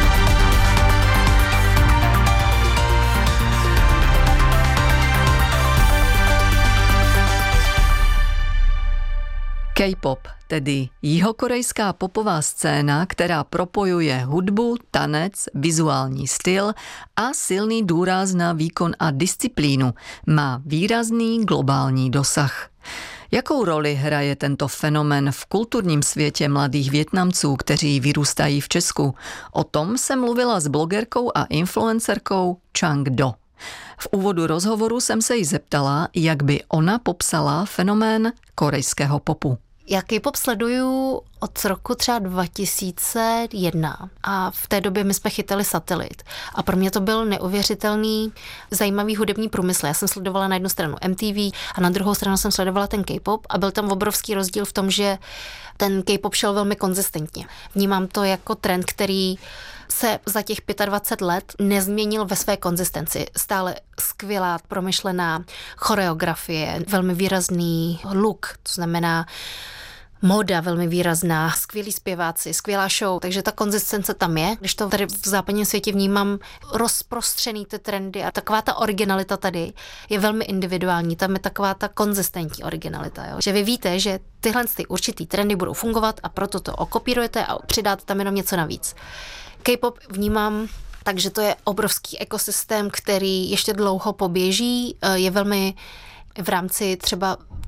K-pop, tedy jihokorejská popová scéna, která propojuje hudbu, tanec, vizuální styl a silný důraz na výkon a disciplínu, má výrazný globální dosah. Jakou roli hraje tento fenomén v kulturním světě mladých Vietnamců, kteří vyrůstají v Česku? O tom jsem mluvila s blogerkou a influencerkou Chang Do. V úvodu rozhovoru jsem se jí zeptala, jak by ona popsala fenomén korejského popu. Já K-pop sleduju od roku třeba dva tisíce jedna a v té době my jsme chytali Satelit a pro mě to byl neuvěřitelný zajímavý hudební průmysl. Já jsem sledovala na jednu stranu M T V a na druhou stranu jsem sledovala ten K-pop a byl tam obrovský rozdíl v tom, že ten K-pop šel velmi konzistentně. Vnímám to jako trend, který se za těch dvacet pět let nezměnil ve své konzistenci. Stále skvělá, promyšlená choreografie, velmi výrazný look, to znamená móda velmi výrazná, skvělí zpěváci, skvělá show, takže ta konzistence tam je. Když to tady v západním světě vnímám rozprostřený ty trendy a taková ta originalita tady je velmi individuální, tam je taková ta konzistentní originalita, jo? Že vy víte, že tyhle ty určitý trendy budou fungovat a proto to okopírujete a přidáte tam jenom něco navíc. K-pop vnímám, takže to je obrovský ekosystém, který ještě dlouho poběží, je velmi v rámci třeba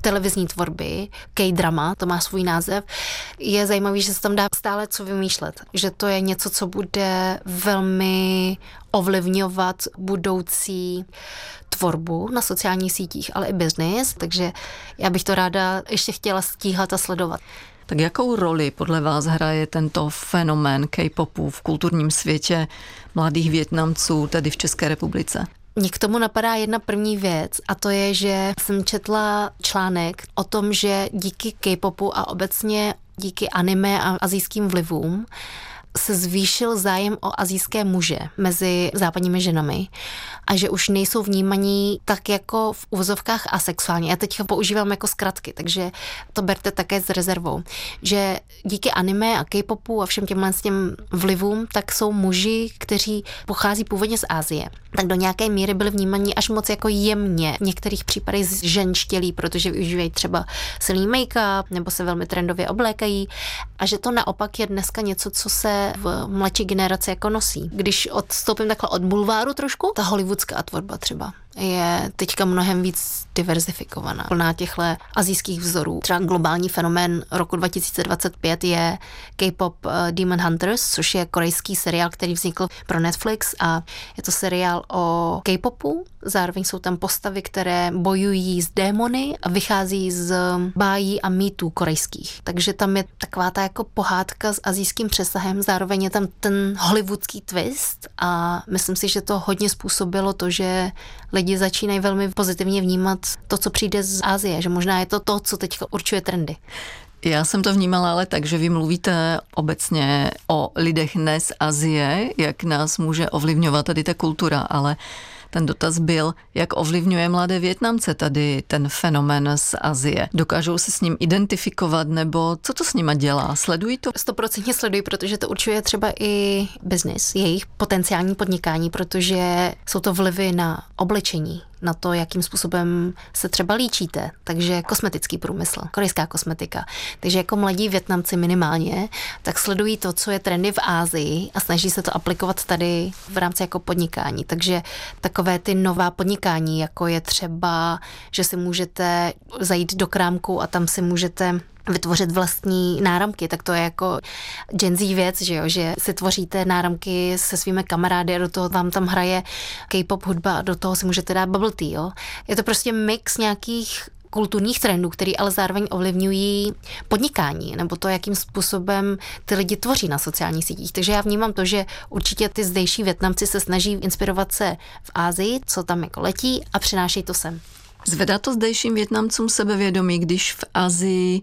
televizní tvorby, K-drama, to má svůj název, je zajímavý, že se tam dá stále co vymýšlet. Že to je něco, co bude velmi ovlivňovat budoucí tvorbu na sociálních sítích, ale i biznis, takže já bych to ráda ještě chtěla stíhat a sledovat. Tak jakou roli podle vás hraje tento fenomén K-popu v kulturním světě mladých Vietnamců, tedy v České republice? Mně k tomu napadá jedna první věc a to je, že jsem četla článek o tom, že díky K-popu a obecně díky anime a asijským vlivům se zvýšil zájem o asijské muže mezi západními ženami a že už nejsou vnímaní tak jako v uvozovkách asexuálně. Já teď používám jako zkratky, takže to berte také s rezervou. Že díky anime a K-popu a všem těmhle těm vlivům, tak jsou muži, kteří pochází původně z Asie. Tak do nějaké míry byli vnímaní až moc jako jemně. V některých případech ženštělí, protože využívají třeba silný make-up nebo se velmi trendově oblékají a že to naopak je dneska něco, co se v mladší generaci jako nosí. Když odstoupím takhle od bulváru trošku, ta hollywoodská tvorba třeba je teďka mnohem víc diverzifikovaná. Plná těchto asijských vzorů. Třeba globální fenomén roku dva tisíce dvacet pět je K-pop Demon Hunters, což je korejský seriál, který vznikl pro Netflix a je to seriál o K-popu. Zároveň jsou tam postavy, které bojují s démony a vychází z bájí a mýtů korejských. Takže tam je taková ta jako pohádka s asijským přesahem, zároveň je tam ten hollywoodský twist a myslím si, že to hodně způsobilo to, že lidi začínají velmi pozitivně vnímat to, co přijde z Asie, že možná je to to, co teď určuje trendy. Já jsem to vnímala ale tak, že vy mluvíte obecně o lidech ne z Asie, jak nás může ovlivňovat tady ta kultura, ale ten dotaz byl, jak ovlivňuje mladé Vietnamce tady ten fenomén z Asie. Dokážou se s ním identifikovat, nebo co to s nima dělá? Sledují to? Stoprocentně sledují, protože to určuje třeba i biznis, jejich potenciální podnikání, protože jsou to vlivy na oblečení, na to, jakým způsobem se třeba líčíte. Takže kosmetický průmysl, korejská kosmetika. Takže jako mladí Vietnamci minimálně, tak sledují to, co je trendy v Asii a snaží se to aplikovat tady v rámci jako podnikání. Takže takové ty nová podnikání, jako je třeba, že si můžete zajít do krámku a tam si můžete vytvořit vlastní náramky, tak to je jako Gen Z věc, že jo, že si tvoříte náramky se svými kamarády a do toho vám tam hraje K-pop hudba a do toho si můžete dát bubble tea, jo. Je to prostě mix nějakých kulturních trendů, který ale zároveň ovlivňují podnikání, nebo to, jakým způsobem ty lidi tvoří na sociálních sítích. Takže já vnímám to, že určitě ty zdejší Vietnamci se snaží inspirovat se v Asii, co tam jako letí a přinášejí to sem. Zvedá to zdejším Vietnamcům sebevědomí, když v Asii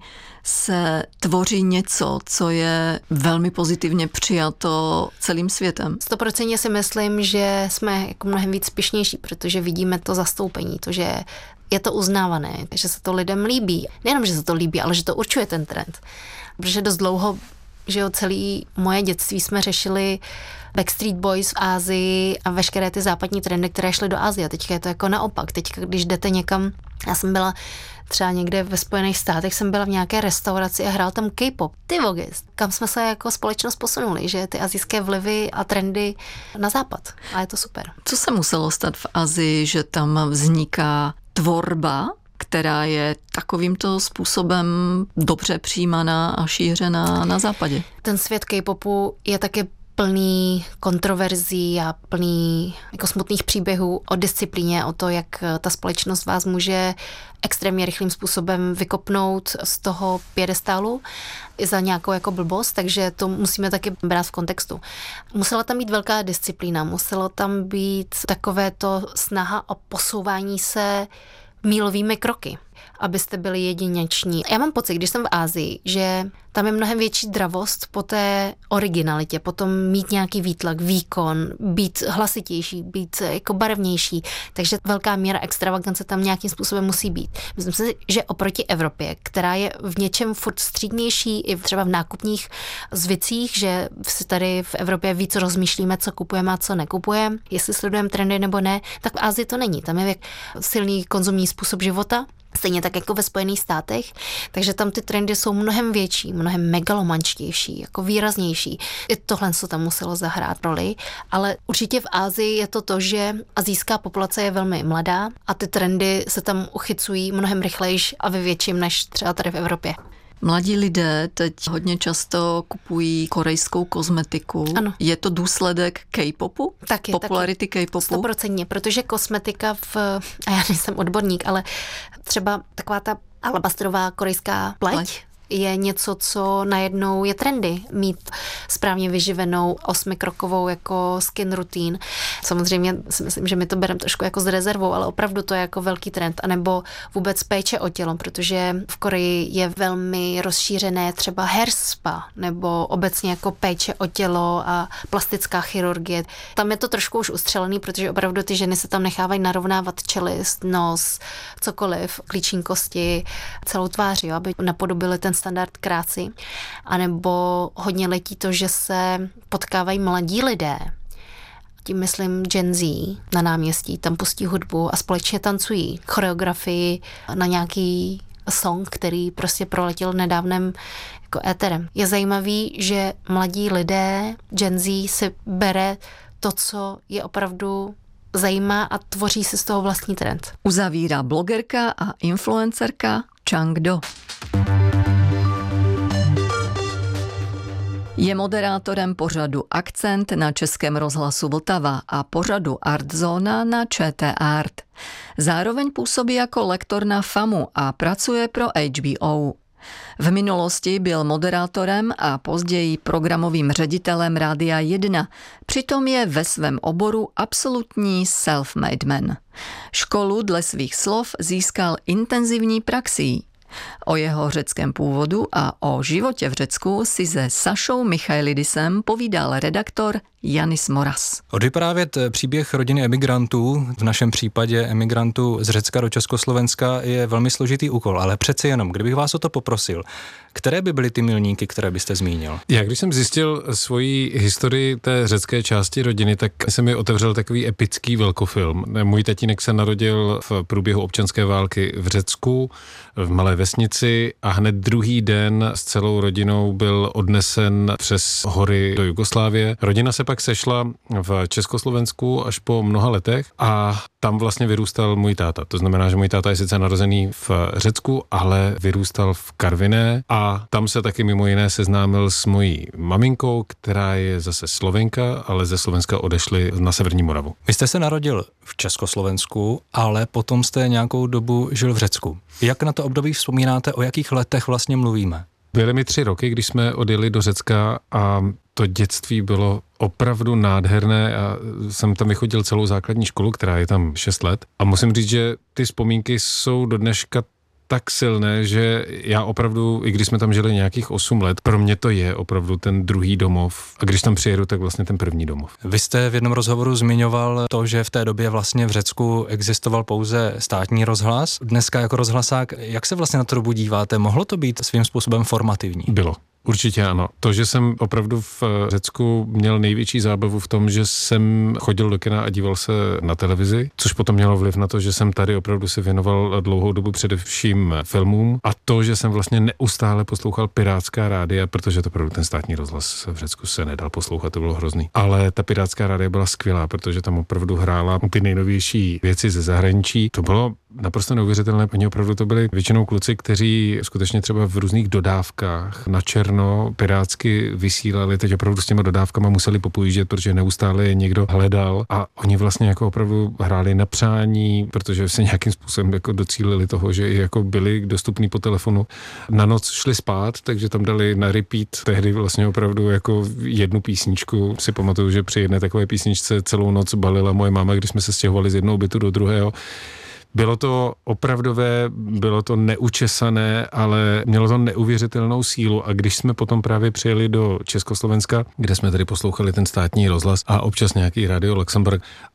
se tvoří něco, co je velmi pozitivně přijato celým světem? Stoprocentně si myslím, že jsme jako mnohem víc pyšnější, protože vidíme to zastoupení, to, že je to uznávané, že se to lidem líbí. Nejenom, že se to líbí, ale že to určuje ten trend. Protože dost dlouho, že jo, celý moje dětství jsme řešili Backstreet Boys v Asii a veškeré ty západní trendy, které šly do Asie. Teďka je to jako naopak. Teďka, když jdete někam, já jsem byla třeba někde ve Spojených státech, jsem byla v nějaké restauraci a hrál tam K-pop. Ty vogis, kam jsme se jako společnost posunuli, že ty asijské vlivy a trendy na západ. A je to super. Co se muselo stát v Asii, že tam vzniká tvorba, která je takovýmto způsobem dobře přijímaná a šířená na západě? Ten svět K-popu je taky plný kontroverzí a plný jako smutných příběhů o disciplíně, o to, jak ta společnost vás může extrémně rychlým způsobem vykopnout z toho piedestálu i za nějakou jako blbost, takže to musíme taky brát v kontextu. Musela tam být velká disciplína, muselo tam být takové to snaha o posouvání se mílovými kroky, abyste byli jedineční. Já mám pocit, když jsem v Asii, že tam je mnohem větší dravost po té originalitě, potom mít nějaký výtlak, výkon, být hlasitější, být jako barevnější, takže velká míra extravagance tam nějakým způsobem musí být. Myslím si, že oproti Evropě, která je v něčem furt střídnější, i třeba v nákupních zvicích, že si tady v Evropě víc rozmýšlíme, co kupujeme a co nekupujeme, jestli sledujeme trendy nebo ne, tak v Asii to není. Tam je silný konzumní způsob života, Stejně tak jako ve Spojených státech, takže tam ty trendy jsou mnohem větší, mnohem megalomančtější, jako výraznější. I tohle se tam muselo zahrát roli, ale určitě v Asii je to to, že asijská populace je velmi mladá a ty trendy se tam uchycují mnohem rychlejš a ve větším než třeba tady v Evropě. Mladí lidé teď hodně často kupují korejskou kozmetiku. Ano. Je to důsledek K-popu? Taky, Popularity taky. K-popu? Stoprocentně, protože kosmetika v, a já nejsem odborník, ale třeba taková ta alabastrová korejská pleť, pleť. je něco, co najednou je trendy. Mít správně vyživenou osmikrokovou jako skin routine. Samozřejmě si myslím, že my to bereme trošku jako s rezervou, ale opravdu to je jako velký trend. A nebo vůbec péče o tělo, protože v Koreji je velmi rozšířené třeba hair spa, nebo obecně jako péče o tělo a plastická chirurgie. Tam je to trošku už ustřelený, protože opravdu ty ženy se tam nechávají narovnávat čelist, nos, cokoliv, klíční kosti, celou tvář, jo, aby napodobili ten standard krásy. A nebo hodně letí to, že se potkávají mladí lidé, tím myslím Gen Z na náměstí, tam pustí hudbu a společně tancují choreografii na nějaký song, který prostě proletěl nedávném jako éterem. Je zajímavý, že mladí lidé, Gen Z, si bere to, co je opravdu zajímá a tvoří si z toho vlastní trend. Uzavírá blogerka a influencerka Chang Do. Je moderátorem pořadu Akcent na Českém rozhlasu Vltava a pořadu Artzóna na ČT Art. Zároveň působí jako lektor na FAMu a pracuje pro H B O. V minulosti byl moderátorem a později programovým ředitelem Rádia jedna. Přitom je ve svém oboru absolutní self-made man. Školu dle svých slov získal intenzivní praxí. O jeho řeckém původu a o životě v Řecku si se Sašou Michailidisem povídal redaktor Janis Moras. Odvyprávět příběh rodiny emigrantů, v našem případě emigrantů z Řecka do Československa, je velmi složitý úkol, ale přece jenom, kdybych vás o to poprosil, které by byly ty milníky, které byste zmínil? Já když jsem zjistil svoji historii té řecké části rodiny, tak se mi otevřel takový epický velkofilm. Můj tatínek se narodil v průběhu občanské války v Řecku, v malé vesnici a hned druhý den s celou rodinou byl odnesen přes hory do Jugoslávie. Rodina se pak sešla v Československu až po mnoha letech a tam vlastně vyrůstal můj táta. To znamená, že můj táta je sice narozený v Řecku, ale vyrůstal v Karviné a tam se taky mimo jiné seznámil s mojí maminkou, která je zase Slovenka, ale ze Slovenska odešli na severní Moravu. Vy jste se narodil v Československu, ale potom jste nějakou dobu žil v Řecku. Jak na to období vzpomínáte, o jakých letech vlastně mluvíme? Byly mi tři roky, když jsme odjeli do Řecka a to dětství bylo opravdu nádherné a jsem tam vychodil celou základní školu, která je tam šest let. A musím říct, že ty vzpomínky jsou do dneška tak silné, že já opravdu, i když jsme tam žili nějakých osm let, pro mě to je opravdu ten druhý domov. A když tam přijedu, tak vlastně ten první domov. Vy jste v jednom rozhovoru zmiňoval to, že v té době vlastně v Řecku existoval pouze státní rozhlas. Dneska jako rozhlasák, jak se vlastně na to dobu díváte? Mohlo to být svým způsobem formativní? Bylo. Určitě ano. To, že jsem opravdu v Řecku měl největší zábavu v tom, že jsem chodil do kina a díval se na televizi, což potom mělo vliv na to, že jsem tady opravdu si věnoval dlouhou dobu především filmům a to, že jsem vlastně neustále poslouchal pirátská rádia, protože to opravdu ten státní rozhlas v Řecku se nedal poslouchat, to bylo hrozný. Ale ta pirátská rádia byla skvělá, protože tam opravdu hrála ty nejnovější věci ze zahraničí. To bylo naprosto neuvěřitelné. Oni opravdu to byli většinou kluci, kteří skutečně třeba v různých dodávkách na černo pirátsky vysílali. Teď opravdu s těma dodávkama museli popojíždět, protože neustále je někdo hledal a oni vlastně jako opravdu hráli na přání, protože se nějakým způsobem jako docílili toho, že jako byli dostupní po telefonu. Na noc šli spát, takže tam dali na repeat tehdy vlastně opravdu jako jednu písničku. Si pamatuju, že při jedné takové písničce celou noc balila moje máma, když jsme se stěhovali z jednoho bytu do druhého. Bylo to opravdové, bylo to neučesané, ale mělo to neuvěřitelnou sílu a když jsme potom právě přijeli do Československa, kde jsme tady poslouchali ten státní rozhlas a občas nějaký Radio Luxemburg, ale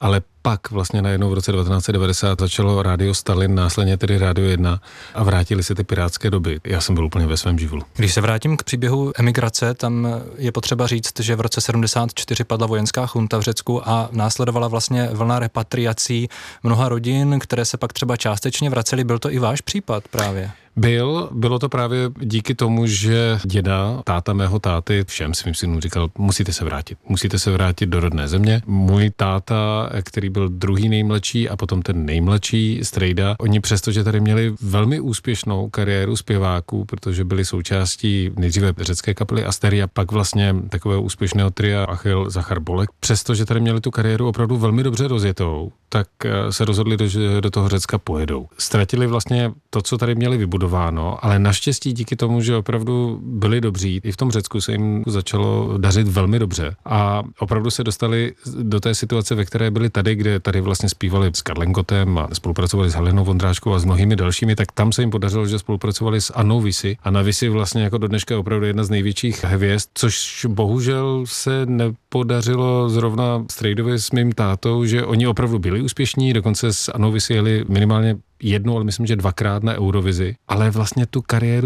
pak vlastně najednou v roce devatenáct set devadesát začalo Rádio Stalin, následně tedy Rádio jedna a vrátili se ty pirátské doby. Já jsem byl úplně ve svém živlu. Když se vrátím k příběhu emigrace, tam je potřeba říct, že v roce sedmdesát čtyři padla vojenská chunta v Řecku a následovala vlastně vlna repatriací mnoha rodin, které se pak třeba částečně vracely. Byl to i váš případ právě? Byl, bylo to právě díky tomu, že děda, táta mého táty, všem svým synům říkal, musíte se vrátit, musíte se vrátit do rodné země. Můj táta, který byl druhý nejmladší a potom ten nejmladší strejda, oni přesto, že tady měli velmi úspěšnou kariéru zpěváků, protože byli součástí nejdříve řecké kapely Asteria, pak vlastně takového úspěšného tria Achil Zachar Bolek, přesto, že tady měli tu kariéru opravdu velmi dobře rozjetou, tak se rozhodli, že do toho Řecka pojedou. Ztratili vlastně to, co tady měli vybudováno, ale naštěstí díky tomu, že opravdu byli dobří, i v tom Řecku se jim začalo dařit velmi dobře a opravdu se dostali do té situace, ve které byli tady, kde tady vlastně zpívali s Karlem Gottem a spolupracovali s Helenou Vondráčkou a s mnohými dalšími, tak tam se jim podařilo, že spolupracovali s Annou Visi a na Visi vlastně jako do dneška opravdu jedna z největších hvězd, což bohužel se nepodařilo zrovna Strejdovi s mým tátou, že oni opravdu byli úspěšní, dokonce s Annou Visi jeli minimálně jednou, ale myslím, že dvakrát na Eurovizi, ale vlastně tu kariéru